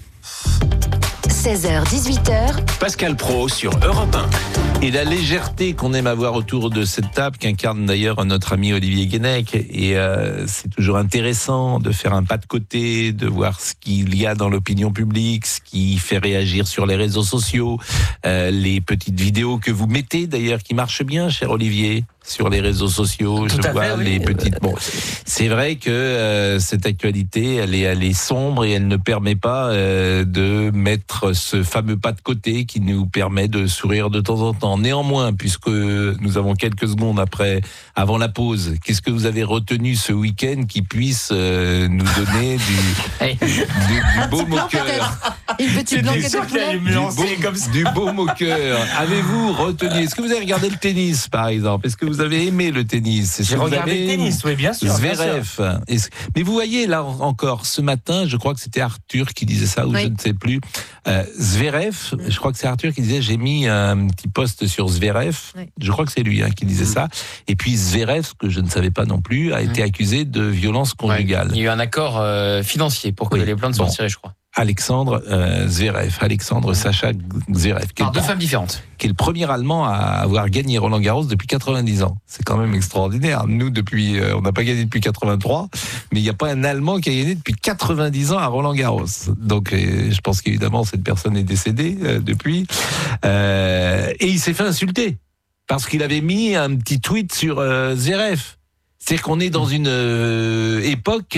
16h, 18h. Pascal Praud sur Europe 1. Et la légèreté qu'on aime avoir autour de cette table, qu'incarne d'ailleurs notre ami Olivier Guénec. Et c'est toujours intéressant de faire un pas de côté, de voir ce qu'il y a dans l'opinion publique, ce qui fait réagir sur les réseaux sociaux, les petites vidéos que vous mettez d'ailleurs, qui marchent bien, cher Olivier, sur les réseaux sociaux. Je vois les petites. Bon, c'est vrai que cette actualité, elle est sombre et elle ne permet pas de mettre ce fameux pas de côté qui nous permet de sourire de temps en temps. Néanmoins, puisque nous avons quelques secondes avant la pause, qu'est-ce que vous avez retenu ce week-end qui puisse nous donner du beau moqueur? Une petite blanquette de poulet. Du beau moqueur. Avez-vous retenu? Est-ce que vous avez regardé le tennis, par exemple? Est-ce que vous avez aimé le tennis? J'ai regardé le tennis, oui, bien sûr. Zverev. Mais vous voyez, là encore, ce matin, je crois que c'était Arthur qui disait ça, ou je ne sais plus. Zverev, je crois que c'est Arthur qui disait, j'ai mis un petit post sur Zverev. Je crois que c'est lui qui disait ça. Et puis Zverev, que je ne savais pas non plus, a été accusé de violence conjugale. Il y a eu un accord financier pour que les plaintes soient retirées, je crois. Alexandre Sacha Zverev. Par 2 femmes différentes. Qui est le premier Allemand à avoir gagné Roland Garros depuis 90 ans. C'est quand même extraordinaire. Nous, on n'a pas gagné depuis 83, mais il n'y a pas un Allemand qui a gagné depuis 90 ans à Roland Garros. Donc, je pense qu'évidemment, cette personne est décédée depuis. Et il s'est fait insulter parce qu'il avait mis un petit tweet sur Zverev. C'est-à-dire qu'on est dans une époque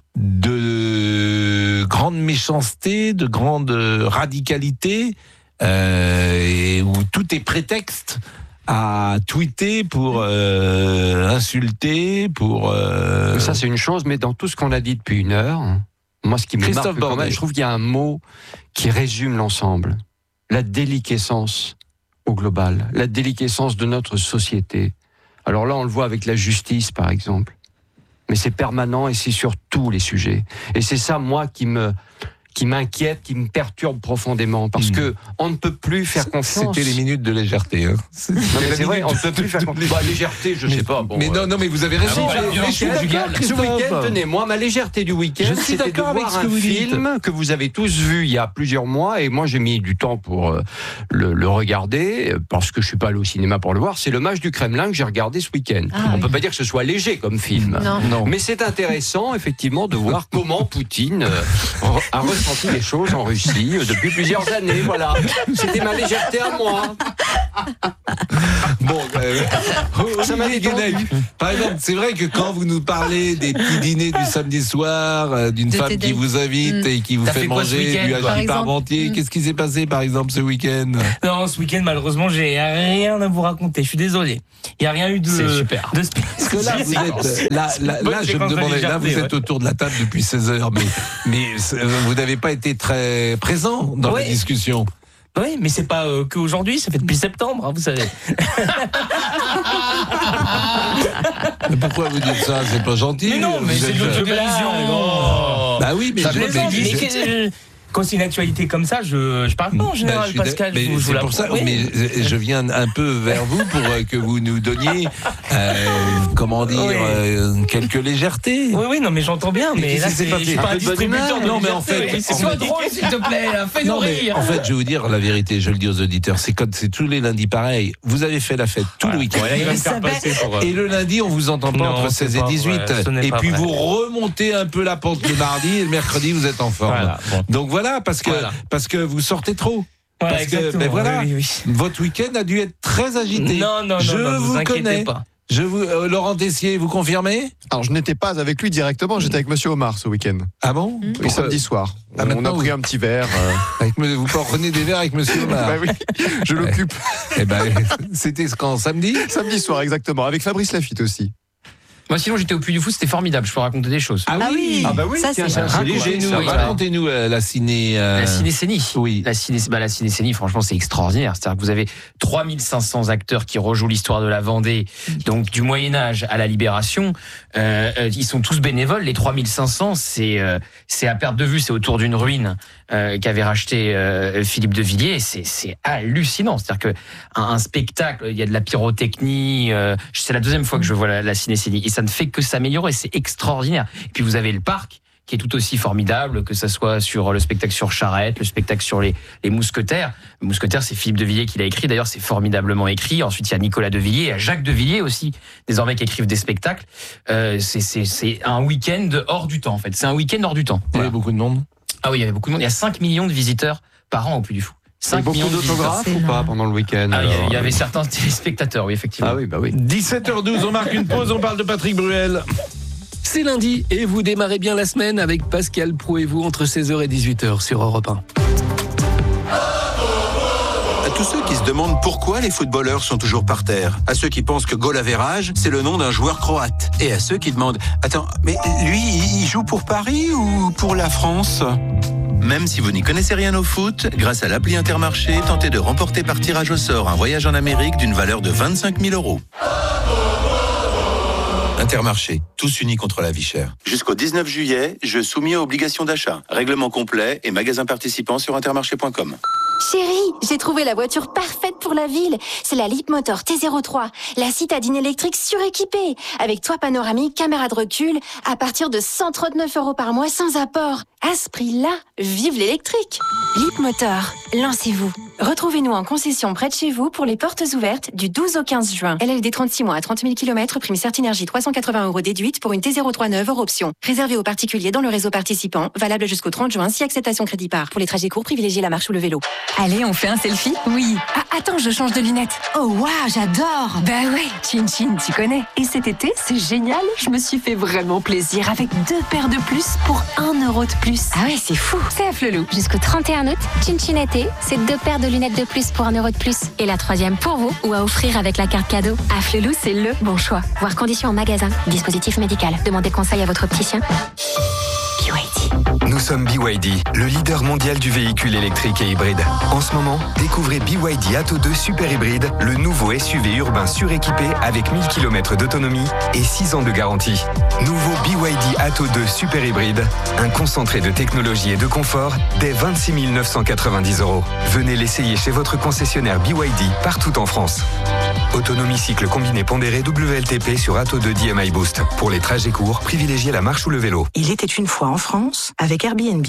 de grande méchanceté, de grande radicalité, et où tout est prétexte à tweeter pour insulter, pour... Ça, c'est une chose, mais dans tout ce qu'on a dit depuis 1 heure, moi, ce qui me marque quand même, je trouve qu'il y a un mot qui résume l'ensemble. La déliquescence au global, la déliquescence de notre société. Alors là, on le voit avec la justice, par exemple. Mais c'est permanent et c'est sur tous les sujets. Et c'est ça, moi, qui me qui m'inquiète, qui me perturbe profondément, parce que on ne peut plus faire confiance. C'était les minutes de légèreté. Hein. C'est vrai, on ne peut plus faire confiance. Légèreté, je sais pas. Bon, mais non, mais vous avez raison. Ce week-end, tenez, moi, ma légèreté du week-end, c'était de voir un film que vous avez tous vu il y a plusieurs mois, et moi j'ai mis du temps pour le regarder, parce que je suis pas allé au cinéma pour le voir. C'est Le Mage du Kremlin que j'ai regardé ce week-end. On peut pas dire que ce soit léger comme film, mais c'est intéressant effectivement de voir comment Poutine a ressenti les choses en Russie depuis plusieurs années. Voilà, c'était ma légèreté à moi. Bon, ça m'a détendu. Par exemple, c'est vrai que quand vous nous parlez des petits dîners du samedi soir, d'une femme qui vous invite et qui vous fait manger du hachis parmentier, qu'est-ce qui s'est passé par exemple ce week-end? Non, ce week-end malheureusement j'ai rien à vous raconter. Je suis désolé. Il n'y a rien eu de. C'est super. Parce que là, vous êtes, là, je me demandais, là, vous êtes autour de la table depuis 16 heures, mais vous n'avez pas été très présent dans la discussion. Oui, mais c'est pas qu'aujourd'hui, ça fait depuis septembre, hein, vous savez. Mais pourquoi vous dites ça? C'est pas gentil. Mais non, mais c'est de l'autovision. Bah oui, mais quand c'est une actualité comme ça, je parle pas en général, Pascal. Mais c'est pour ça, mais je viens un peu vers vous pour que vous nous donniez, quelques légèretés. Oui, non, mais j'entends bien, mais là, c'est pas un distributeur. Non, mais en fait, sois drôle, s'il te plaît, fais-nous rire. En fait, je vais vous dire la vérité, je le dis aux auditeurs, c'est tous les lundis pareil. Vous avez fait la fête tout le week-end. Et le lundi, on vous entend pas entre 16 et 18. Et puis vous remontez un peu la pente le mardi et le mercredi, vous êtes en forme. Donc voilà, parce que vous sortez trop. Voilà, mais voilà, votre week-end a dû être très agité. Non, je vous connais. Pas. Laurent Tessier, vous confirmez? Alors je n'étais pas avec lui directement, j'étais avec Monsieur Omar ce week-end. Ah bon? Oui, samedi soir. On a pris un petit verre. Vous prenez des verres avec Monsieur Omar? Bah oui, je l'occupe. C'était quand, samedi? Samedi soir, exactement, avec Fabrice Lafitte aussi. Moi, sinon, j'étais au Puy du Fou, c'était formidable. Je peux raconter des choses. Ah oui, ça c'est léger. Racontez-nous la ciné. La cinécénie. Oui. La cinécénie, franchement, c'est extraordinaire. C'est-à-dire que vous avez 3500 acteurs qui rejouent l'histoire de la Vendée, donc du Moyen-Âge à la Libération. Ils sont tous bénévoles. Les 3500, c'est à perte de vue. C'est autour d'une ruine qu'avait racheté Philippe de Villiers. C'est hallucinant. C'est-à-dire que un spectacle, il y a de la pyrotechnie. C'est la deuxième fois que je vois la cinécénie. Et ça ne fait que s'améliorer, c'est extraordinaire. Et puis vous avez le parc qui est tout aussi formidable, que ça soit sur le spectacle sur Charette, le spectacle sur les Mousquetaires. Le Mousquetaire, c'est Philippe de Villiers qui l'a écrit, d'ailleurs c'est formidablement écrit. Ensuite il y a Nicolas de Villiers, il y a Jacques de Villiers aussi, désormais qui écrivent des spectacles. C'est un week-end hors du temps en fait, c'est un week-end hors du temps. Il y avait beaucoup de monde. Ah oui, il y avait beaucoup de monde, il y a 5 millions de visiteurs par an au Puy du Fou. 5 beaucoup d'autographes ou pas pendant le week-end? Il y avait certains téléspectateurs, oui, effectivement. Ah oui, bah oui. 17h12, on marque une pause, on parle de Patrick Bruel. C'est lundi et vous démarrez bien la semaine avec Pascal Pro et vous entre 16h et 18h sur Europe 1. À tous ceux qui se demandent pourquoi les footballeurs sont toujours par terre, à ceux qui pensent que goal average, c'est le nom d'un joueur croate, et à ceux qui demandent « Attends, mais lui, il joue pour Paris ou pour la France ?» Même si vous n'y connaissez rien au foot, grâce à l'appli Intermarché, tentez de remporter par tirage au sort un voyage en Amérique d'une valeur de 25 000 €. Intermarché, tous unis contre la vie chère. Jusqu'au 19 juillet, jeu soumis à obligation d'achat. Règlement complet et magasins participants sur intermarché.com. Chérie, j'ai trouvé la voiture parfaite pour la ville. C'est la Leapmotor T03, la citadine électrique suréquipée, avec toit panoramique, caméra de recul, à partir de 139 € par mois sans apport. À ce prix-là, vive l'électrique. Leapmotor, lancez-vous. Retrouvez-nous en concession près de chez vous pour les portes ouvertes du 12 au 15 juin. LLD 36 mois à 30 000 km, prime Certinergie 380 € déduite pour une T03 neuve hors option. Réservé aux particuliers dans le réseau participant, valable jusqu'au 30 juin si acceptation crédit par. Pour les trajets courts, privilégiez la marche ou le vélo. Allez, on fait un selfie? Oui. Ah, attends, je change de lunettes. Oh waouh, j'adore. Bah ouais, Chin Chin, tu connais. Et cet été, c'est génial. Je me suis fait vraiment plaisir avec 2 paires de plus pour 1 € de plus. Ah ouais, c'est fou. C'est à Flelou. Jusqu'au 31 août, Chin Chin été, c'est 2 paires de lunettes de plus pour 1 € de plus. Et la 3e pour vous ou à offrir avec la carte cadeau. À Flelou, c'est le bon choix. Voir conditions en magasin. Dispositif médical. Demandez conseil à votre opticien. Nous Nous sommes BYD, le leader mondial du véhicule électrique et hybride. En ce moment, découvrez BYD Atto 2 Super Hybride, le nouveau SUV urbain suréquipé avec 1000 km d'autonomie et 6 ans de garantie. Nouveau BYD Atto 2 Super Hybride, un concentré de technologie et de confort dès 26 990 €. Venez l'essayer chez votre concessionnaire BYD partout en France. Autonomie cycle combiné pondéré WLTP sur Atto 2 DMI Boost. Pour les trajets courts, privilégiez la marche ou le vélo. Il était une fois en France avec Airbnb.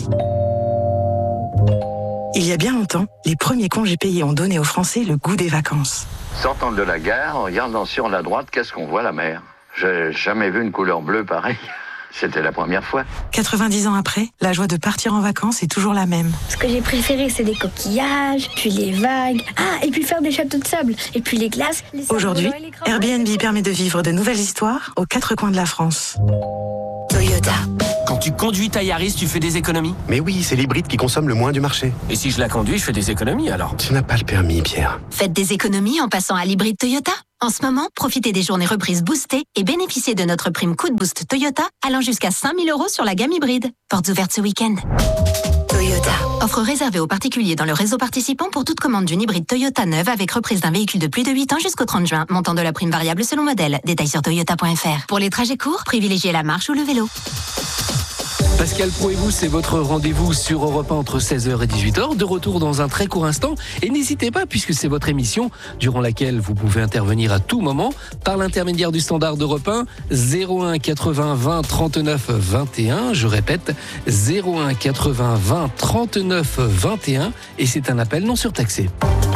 Il y a bien longtemps, les premiers congés payés ont donné aux Français le goût des vacances. Sortant de la gare, en regardant sur la droite, qu'est-ce qu'on voit? La mer. J'ai jamais vu une couleur bleue pareille. C'était la première fois. 90 ans après, la joie de partir en vacances est toujours la même. Ce que j'ai préféré, c'est des coquillages, puis les vagues. Ah, et puis faire des châteaux de sable, et puis les glaces. Aujourd'hui, Airbnb permet de vivre de nouvelles histoires aux 4 coins de la France. Toyota. Quand tu conduis ta Yaris, tu fais des économies? Mais oui, c'est l'hybride qui consomme le moins du marché. Et si je la conduis, je fais des économies alors? Tu n'as pas le permis, Pierre. Faites des économies en passant à l'hybride Toyota. En ce moment, profitez des journées reprises boostées et bénéficiez de notre prime Coup de Boost Toyota allant jusqu'à 5 000 € sur la gamme hybride. Portes ouvertes ce week-end. Toyota. Offre réservée aux particuliers dans le réseau participant pour toute commande d'une hybride Toyota neuve avec reprise d'un véhicule de plus de 8 ans jusqu'au 30 juin. Montant de la prime variable selon modèle. Détails sur toyota.fr. Pour les trajets courts, privilégiez la marche ou le vélo. Pascal Pro et vous, c'est votre rendez-vous sur Europe 1 entre 16h et 18h. De retour dans un très court instant. Et n'hésitez pas, puisque c'est votre émission, durant laquelle vous pouvez intervenir à tout moment, par l'intermédiaire du standard d'Europe 1, 01 80 20 39 21. Je répète, 01 80 20 39 21. Et c'est un appel non surtaxé.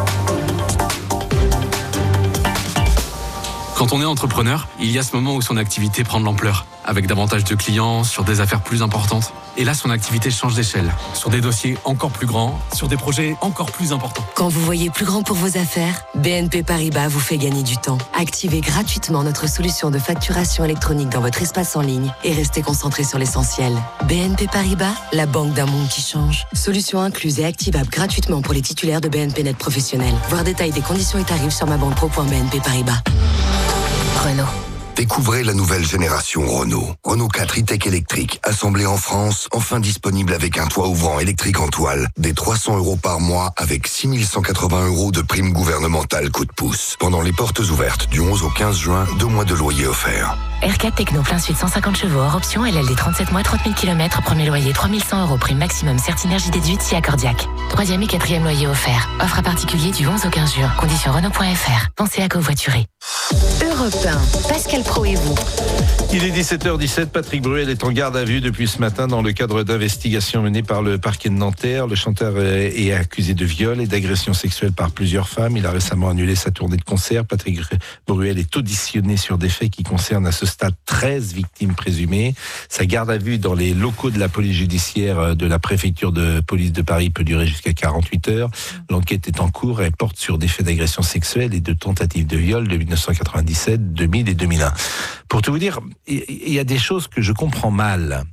Quand on est entrepreneur, il y a ce moment où son activité prend de l'ampleur, avec davantage de clients, sur des affaires plus importantes. Et là, son activité change d'échelle, sur des dossiers encore plus grands, sur des projets encore plus importants. Quand vous voyez plus grand pour vos affaires, BNP Paribas vous fait gagner du temps. Activez gratuitement notre solution de facturation électronique dans votre espace en ligne et restez concentré sur l'essentiel. BNP Paribas, la banque d'un monde qui change. Solution incluse et activable gratuitement pour les titulaires de BNP Net professionnels. Voir détail des conditions et tarifs sur mabanquepro.bnp Paribas. Renault. Découvrez la nouvelle génération Renault. Renault 4 e-tech électrique, assemblé en France, enfin disponible avec un toit ouvrant électrique en toile, des 300 € par mois avec 6 180 € de prime gouvernementale coup de pouce. Pendant les portes ouvertes du 11 au 15 juin, 2 mois de loyer offerts. R4 Techno plein sud 150 chevaux hors option, LLD 37 mois, 30 000 km, premier loyer 3 100 €, prime maximum, Certinergie déduite si accordiaque. 3e et 4e loyer offert. Offre à particulier du 11 au 15 juin. Conditions Renault.fr. Pensez à covoiturer. Europe 1, Pascal Pro et vous. Il est 17h17, Patrick Bruel est en garde à vue depuis ce matin dans le cadre d'investigations menées par le parquet de Nanterre. Le chanteur est accusé de viol et d'agression sexuelle par plusieurs femmes. Il a récemment annulé sa tournée de concert. Patrick Bruel est auditionné sur des faits qui concernent à ce stade 13 victimes présumées. Sa garde à vue dans les locaux de la police judiciaire de la préfecture de police de Paris peut durer jusqu'à 48 heures. L'enquête est en cours et porte sur des faits d'agression sexuelle et de tentatives de viol de 1997, 2000 et 2001. Pour tout vous dire, il y a des choses que je comprends mal.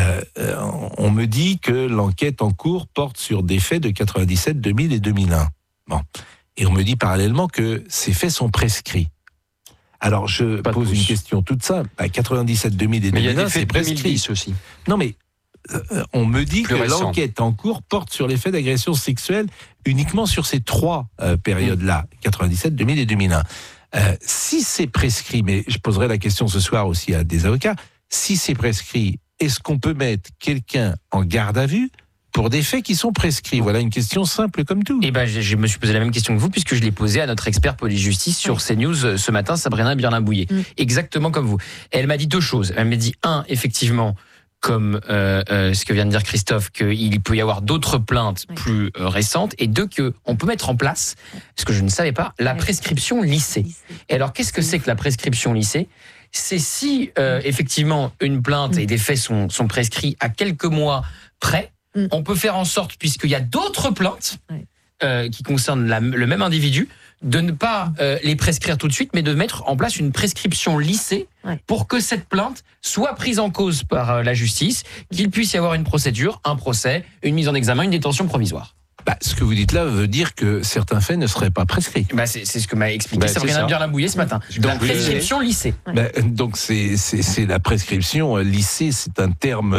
On me dit que l'enquête en cours porte sur des faits de 97, 2000 et 2001. Bon. Et on me dit parallèlement que ces faits sont prescrits. Alors je pose une question toute simple. 97, 2000 et 2001, c'est prescrit. 2010 aussi. Non mais on me dit que l'enquête en cours porte sur les faits d'agression sexuelle uniquement sur ces trois périodes-là, 97, 2000 et 2001. Si c'est prescrit, mais je poserai la question ce soir aussi à des avocats, si c'est prescrit, est-ce qu'on peut mettre quelqu'un en garde à vue pour des faits qui sont prescrits? Voilà une question simple comme tout. Eh ben, je me suis posé la même question que vous, puisque je l'ai posée à notre expert police-justice sur CNews ce matin, Sabrina Birlin-Bouillet. Exactement comme vous. Elle m'a dit deux choses. Elle m'a dit, un, effectivement, comme ce que vient de dire Christophe, qu'il peut y avoir d'autres plaintes plus récentes, et deux, qu'on peut mettre en place, ce que je ne savais pas, la prescription lissée. Et alors, qu'est-ce que c'est que la prescription lissée? C'est si, effectivement, une plainte et des faits sont prescrits à quelques mois près, on peut faire en sorte, puisqu'il y a d'autres plaintes qui concernent le même individu, de ne pas les prescrire tout de suite, mais de mettre en place une prescription lissée pour que cette plainte soit prise en cause par la justice, qu'il puisse y avoir une procédure, un procès, une mise en examen, une détention provisoire. Ce que vous dites là veut dire que certains faits ne seraient pas prescrits. C'est ce que m'a expliqué Sabrina Bierlin-Bouillet ce matin. Donc, prescription lycée. Donc c'est la prescription lycée, c'est un terme,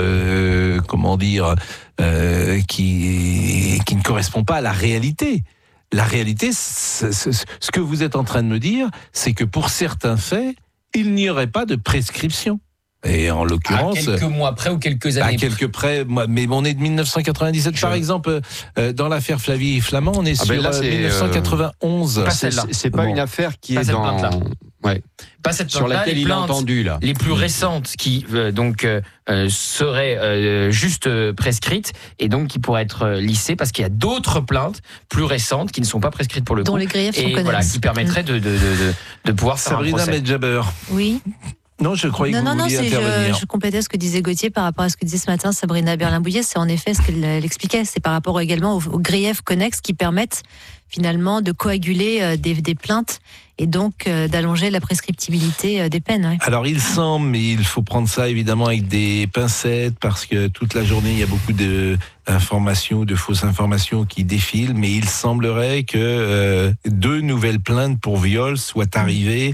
qui ne correspond pas à la réalité. La réalité, ce que vous êtes en train de me dire, c'est que pour certains faits, il n'y aurait pas de prescription. Et en l'occurrence, quelques mois près ou quelques années mais on est de 1997 par exemple, dans l'affaire Flavie Flamand, on est sur 1991. C'est pas une affaire qui est dans pas cette sur laquelle il a entendu là. Les plus récentes qui seraient juste prescrites et donc qui pourraient être lissées parce qu'il y a d'autres plaintes plus récentes qui ne sont pas prescrites pour le coup. Dont les griefs sont connus. Qui permettraient de pouvoir faire Sabrina un procès. Medjaber. Oui. Non, je croyais que vous vouliez intervenir. Je complétais ce que disait Gauthier par rapport à ce que disait ce matin Sabrina Bierlin-Bouillet. C'est en effet ce qu'elle expliquait. C'est par rapport également aux griefs connexes qui permettent finalement de coaguler des plaintes et donc d'allonger la prescriptibilité des peines. Ouais. Alors il semble, mais il faut prendre ça évidemment avec des pincettes parce que toute la journée il y a beaucoup d'informations, de fausses informations qui défilent, mais il semblerait que 2 nouvelles plaintes pour viol soient arrivées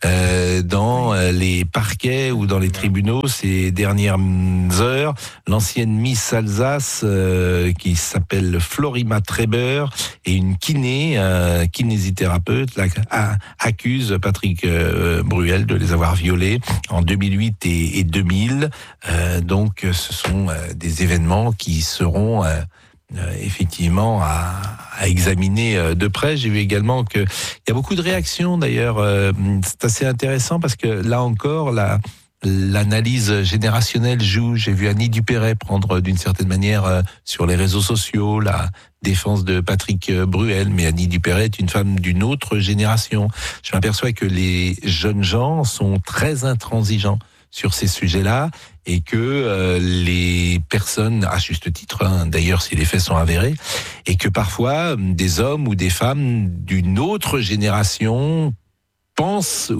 dans les parquets ou dans les tribunaux ces dernières heures. L'ancienne Miss Alsace qui s'appelle Florima Treber et une kinésithérapeute accuse Patrick Bruel de les avoir violés en 2008 et 2000. Donc ce sont des événements qui seront effectivement à examiner de près. J'ai vu également qu'il y a beaucoup de réactions d'ailleurs. C'est assez intéressant parce que là encore, l'analyse générationnelle joue. J'ai vu Annie Dupéret prendre d'une certaine manière sur les réseaux sociaux la défense de Patrick Bruel, mais Annie Dupéret est une femme d'une autre génération. Je m'aperçois que les jeunes gens sont très intransigeants sur ces sujets-là et que les personnes, à juste titre, d'ailleurs si les faits sont avérés, et que parfois des hommes ou des femmes d'une autre génération pensent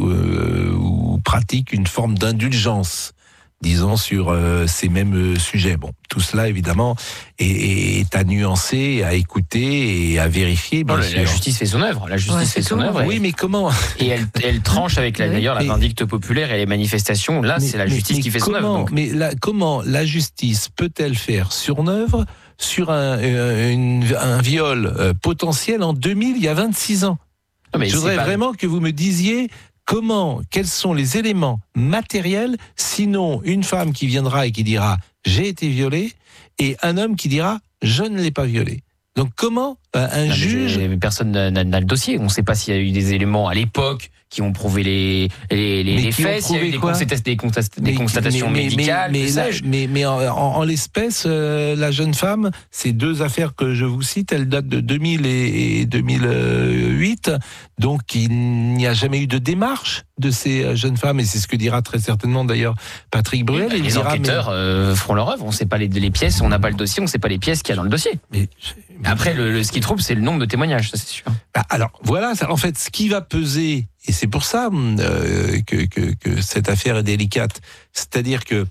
ou pratiquent une forme d'indulgence, disons, sur ces mêmes sujets. Bon, tout cela, évidemment, est à nuancer, à écouter et à vérifier. La justice fait son œuvre. La justice fait son œuvre. Oui, mais comment ? Et elle tranche avec, d'ailleurs, la vindicte populaire et les manifestations. Là, c'est la justice qui fait son œuvre. Donc. Mais comment la justice peut-elle faire son œuvre sur un viol potentiel en 2000, il y a 26 ans ? Je voudrais vraiment que vous me disiez quels sont les éléments matériels, sinon une femme qui viendra et qui dira « j'ai été violée » et un homme qui dira « je ne l'ai pas violée ». Donc comment juge... Personne n'a le dossier. On ne sait pas s'il y a eu des éléments à l'époque qui ont prouvé les faits, s'il y a eu des constatations médicales. Mais en l'espèce, la jeune femme, ces 2 affaires que je vous cite, elles datent de 2000 et 2008. Donc il n'y a jamais eu de démarche de ces jeunes femmes, et c'est ce que dira très certainement d'ailleurs Patrick Bruel. Les enquêteurs feront leur œuvre. On ne sait pas les pièces, on n'a pas le dossier, on ne sait pas les pièces qu'il y a dans le dossier. Après, ce qui trouble, c'est le nombre de témoignages, ça c'est sûr. Alors voilà, en fait, ce qui va peser, et c'est pour ça que cette affaire est délicate, c'est-à-dire que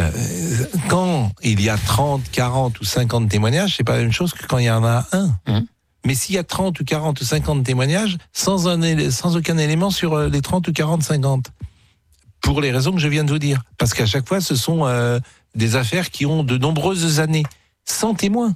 quand il y a 30, 40 ou 50 témoignages, c'est pas la même chose que quand il y en a un. Mais s'il y a 30 ou 40 ou 50 témoignages, sans aucun élément sur les 30 ou 40, 50. Pour les raisons que je viens de vous dire. Parce qu'à chaque fois, ce sont des affaires qui ont de nombreuses années. Sans témoins.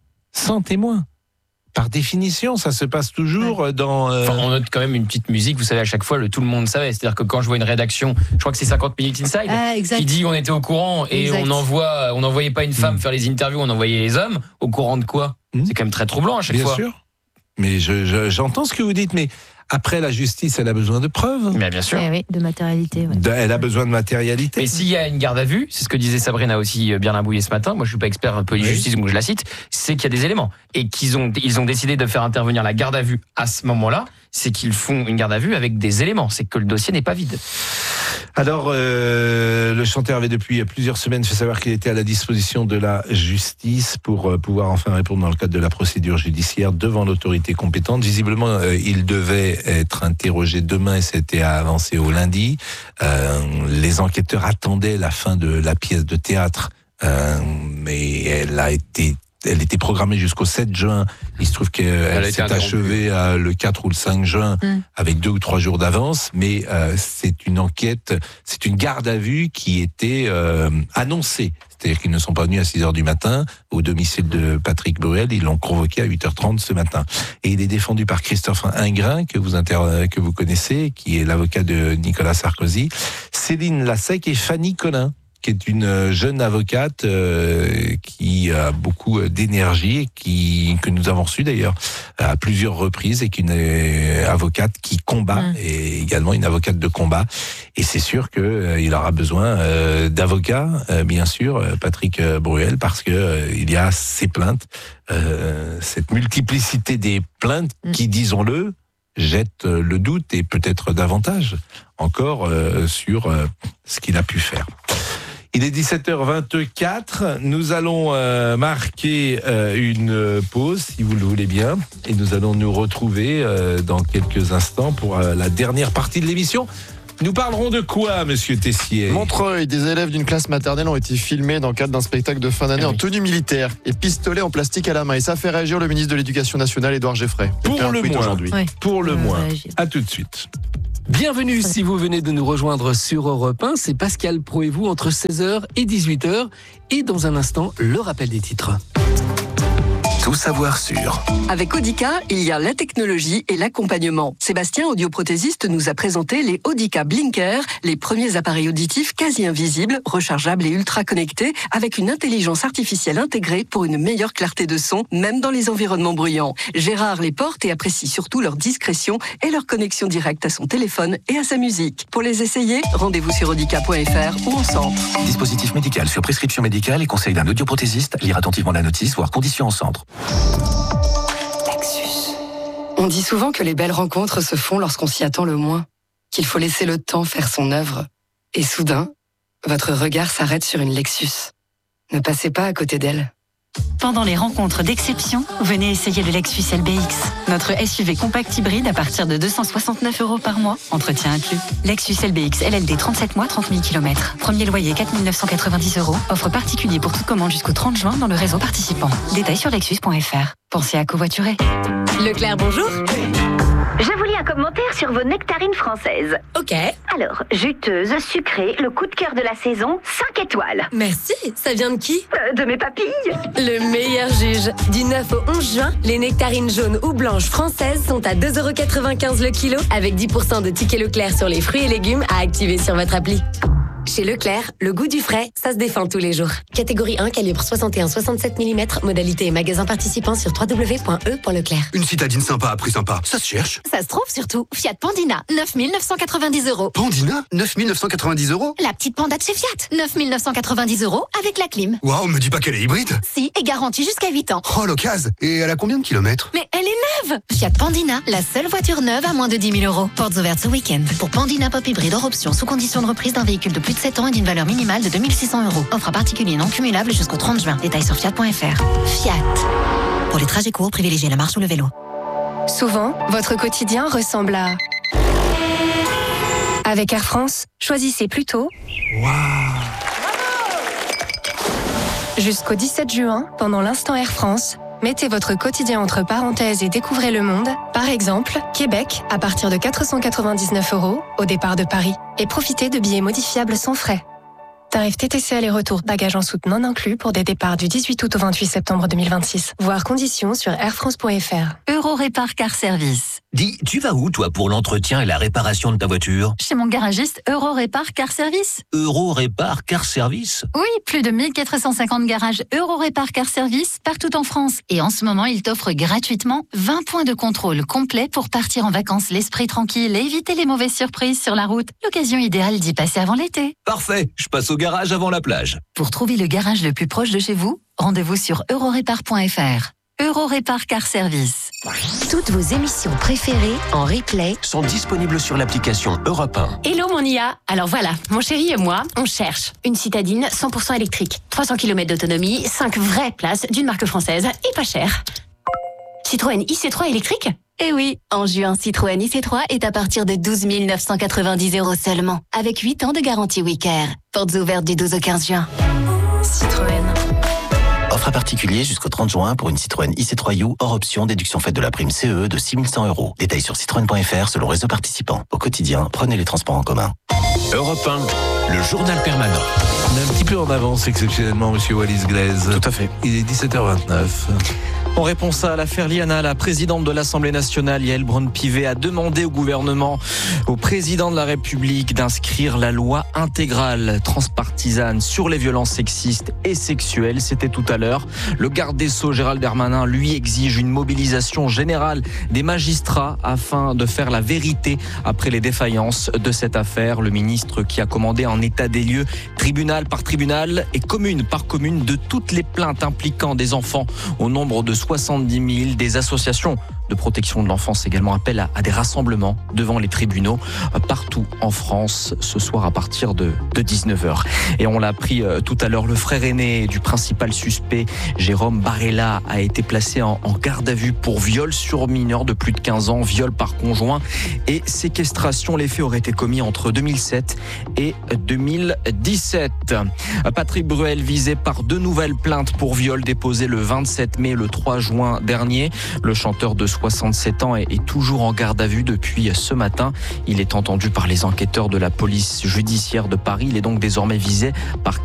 Par définition, ça se passe toujours dans... on note quand même une petite musique, vous savez, à chaque fois, tout le monde savait. C'est-à-dire que quand je vois une rédaction, je crois que c'est 50 Minutes Inside, qui dit on était au courant et on n'envoyait pas une femme faire les interviews, on envoyait les hommes. Au courant de quoi ? C'est quand même très troublant à chaque fois. Bien sûr. Mais j'entends ce que vous dites, mais après, la justice, elle a besoin de preuves. Mais bien sûr. Oui, de matérialité. Ouais. Elle a besoin de matérialité. Et s'il y a une garde à vue, c'est ce que disait Sabrina aussi Bierlin-Bouillet ce matin, moi je suis pas expert un peu de justice, donc je la cite, c'est qu'il y a des éléments. Et ils ont décidé de faire intervenir la garde à vue à ce moment-là, c'est qu'ils font une garde à vue avec des éléments, c'est que le dossier n'est pas vide. Alors, le chanteur avait depuis plusieurs semaines fait savoir qu'il était à la disposition de la justice pour pouvoir enfin répondre dans le cadre de la procédure judiciaire devant l'autorité compétente. Visiblement, il devait être interrogé demain et c'était avancé au lundi. Les enquêteurs attendaient la fin de la pièce de théâtre, mais elle a été elle était programmée jusqu'au 7 juin. Il se trouve qu'elle s'est achevée le 4 ou le 5 juin avec 2 ou 3 jours d'avance, mais c'est une enquête, c'est une garde à vue qui était annoncée. C'est-à-dire qu'ils ne sont pas venus à 6h du matin au domicile de Patrick Bruel, ils l'ont convoqué à 8h30 ce matin. Et il est défendu par Christophe Ingrin, que vous connaissez, qui est l'avocat de Nicolas Sarkozy, Céline Lassec et Fanny Collin, qui est une jeune avocate qui a beaucoup d'énergie et que nous avons reçue d'ailleurs à plusieurs reprises, et qui est une avocate qui combat, et également une avocate de combat. Et c'est sûr qu'il aura besoin d'avocats, bien sûr, Patrick Bruel, parce que il y a ces plaintes, cette multiplicité des plaintes qui, disons-le, jette le doute et peut-être davantage encore sur ce qu'il a pu faire. Il est 17h24, nous allons marquer une pause, si vous le voulez bien, et nous allons nous retrouver dans quelques instants pour la dernière partie de l'émission. Nous parlerons de quoi, monsieur Tessier ? Montreuil, des élèves d'une classe maternelle ont été filmés dans le cadre d'un spectacle de fin d'année en tenue militaire et pistolet en plastique à la main. Et ça fait réagir le ministre de l'Éducation nationale, Édouard Geffray. Pour le moins, à tout de suite. Bienvenue si vous venez de nous rejoindre sur Europe 1, c'est Pascal Pro et vous entre 16h et 18h. Et dans un instant, le rappel des titres. Tout savoir sur. Avec Audica, il y a la technologie et l'accompagnement. Sébastien, audioprothésiste, nous a présenté les Audica Blinker, les premiers appareils auditifs quasi invisibles, rechargeables et ultra connectés, avec une intelligence artificielle intégrée pour une meilleure clarté de son, même dans les environnements bruyants. Gérard les porte et apprécie surtout leur discrétion et leur connexion directe à son téléphone et à sa musique. Pour les essayer, rendez-vous sur audica.fr ou en centre. Dispositif médical sur prescription médicale et conseil d'un audioprothésiste. Lire attentivement la notice, voire conditions en centre. Lexus. On dit souvent que les belles rencontres se font lorsqu'on s'y attend le moins, qu'il faut laisser le temps faire son œuvre. Et soudain, votre regard s'arrête sur une Lexus. Ne passez pas à côté d'elle. Pendant les rencontres d'exception, venez essayer le Lexus LBX. Notre SUV compact hybride à partir de 269 € par mois, entretien inclus. Lexus LBX LLD 37 mois, 30 000 km. Premier loyer 4 990 €. Offre particulier pour toute commande jusqu'au 30 juin dans le réseau participant. Détails sur lexus.fr. Pensez à covoiturer. Leclerc, bonjour. Je vous lis un commentaire sur vos nectarines françaises. Ok. Alors, juteuse, sucrée, le coup de cœur de la saison, 5 étoiles. Merci. Ça vient de qui ? De mes papilles. Le meilleur juge. Du 9 au 11 juin, les nectarines jaunes ou blanches françaises sont à 2,95 € le kilo, avec 10% de tickets Leclerc sur les fruits et légumes à activer sur votre appli. Chez Leclerc, le goût du frais, ça se défend tous les jours. Catégorie 1, calibre 61-67 mm, modalité et magasin participant sur www.e.leclerc. Une citadine sympa à prix sympa, ça se cherche. Ça se trouve surtout. Fiat Pandina, 9 990 €. Pandina, 9 990 €. La petite panda de chez Fiat, 9 990 € avec la clim. Waouh, me dis pas qu'elle est hybride. Si, et garantie jusqu'à 8 ans. Oh, l'occasion. Et elle a combien de kilomètres ? Mais elle est neuve. Fiat Pandina, la seule voiture neuve à moins de 10 000 €. Portes ouvertes ce week-end. Pour Pandina Pop Hybride hors option, sous condition de reprise d'un véhicule de plus de 7 ans et d'une valeur minimale de 2 600 €. Offre à particulier non cumulable jusqu'au 30 juin. Détails sur fiat.fr. Fiat. Pour les trajets courts, privilégiez la marche ou le vélo. Souvent, votre quotidien ressemble à... Avec Air France, choisissez plutôt... Jusqu'au 17 juin, pendant l'instant Air France, mettez votre quotidien entre parenthèses et découvrez le monde. Par exemple, Québec, à partir de 499 € au départ de Paris. Et profitez de billets modifiables sans frais. Tarif TTC aller-retour, bagages en soute non inclus pour des départs du 18 août au 28 septembre 2026. Voir conditions sur airfrance.fr. Eurorépar Car Service. Dis, tu vas où, toi, pour l'entretien et la réparation de ta voiture ? Chez mon garagiste Eurorépar Car Service. Eurorépar Car Service ? Oui, plus de 1450 garages Eurorépar Car Service partout en France. Et en ce moment, il t'offre gratuitement 20 points de contrôle complet pour partir en vacances l'esprit tranquille et éviter les mauvaises surprises sur la route. L'occasion idéale d'y passer avant l'été. Parfait, je passe au garage avant la plage. Pour trouver le garage le plus proche de chez vous, rendez-vous sur eurorépar.fr. Eurorépar Car Service. Toutes vos émissions préférées en replay sont disponibles sur l'application Europe 1. Hello mon IA. Alors voilà, mon chéri et moi, on cherche une citadine 100% électrique, 300 km d'autonomie, 5 vraies places d'une marque française et pas cher. Citroën IC3 électrique ? Eh oui, en juin, Citroën IC3 est à partir de 12 990 € seulement, avec 8 ans de garantie Wicare. Portes ouvertes du 12 au 15 juin. Citroën. Offre à particulier jusqu'au 30 juin pour une Citroën IC3U hors option, déduction faite de la prime CE de 6 100 €. Détails sur citroën.fr selon réseau participant. Au quotidien, prenez les transports en commun. Europe 1, le journal permanent. On est un petit peu en avance exceptionnellement, monsieur Wallis Glaise. Tout à fait. Il est 17h29. En réponse à l'affaire Liana, la présidente de l'Assemblée nationale, Yaël Braun-Pivet, a demandé au gouvernement, au président de la République, d'inscrire la loi intégrale transpartisane sur les violences sexistes et sexuelles. C'était tout à l'heure. Le garde des Sceaux, Gérald Darmanin, lui exige une mobilisation générale des magistrats afin de faire la vérité après les défaillances de cette affaire. Le ministre qui a commandé un état des lieux, tribunal par tribunal et commune par commune, de toutes les plaintes impliquant des enfants au nombre de 70 000. Des associations de protection de l'enfance également appellent à des rassemblements devant les tribunaux partout en France ce soir à partir de 19h. Et on l'a appris tout à l'heure, le frère aîné du principal suspect, Jérôme Barella, a été placé en garde à vue pour viol sur mineur de plus de 15 ans, viol par conjoint et séquestration. Les faits auraient été commis entre 2007 et 2017. Patrick Bruel visé par 2 nouvelles plaintes pour viol déposées le 27 mai et le 3 juin dernier. Le chanteur de 67 ans est toujours en garde à vue depuis ce matin. Il est entendu par les enquêteurs de la police judiciaire de Paris. Il est donc désormais visé par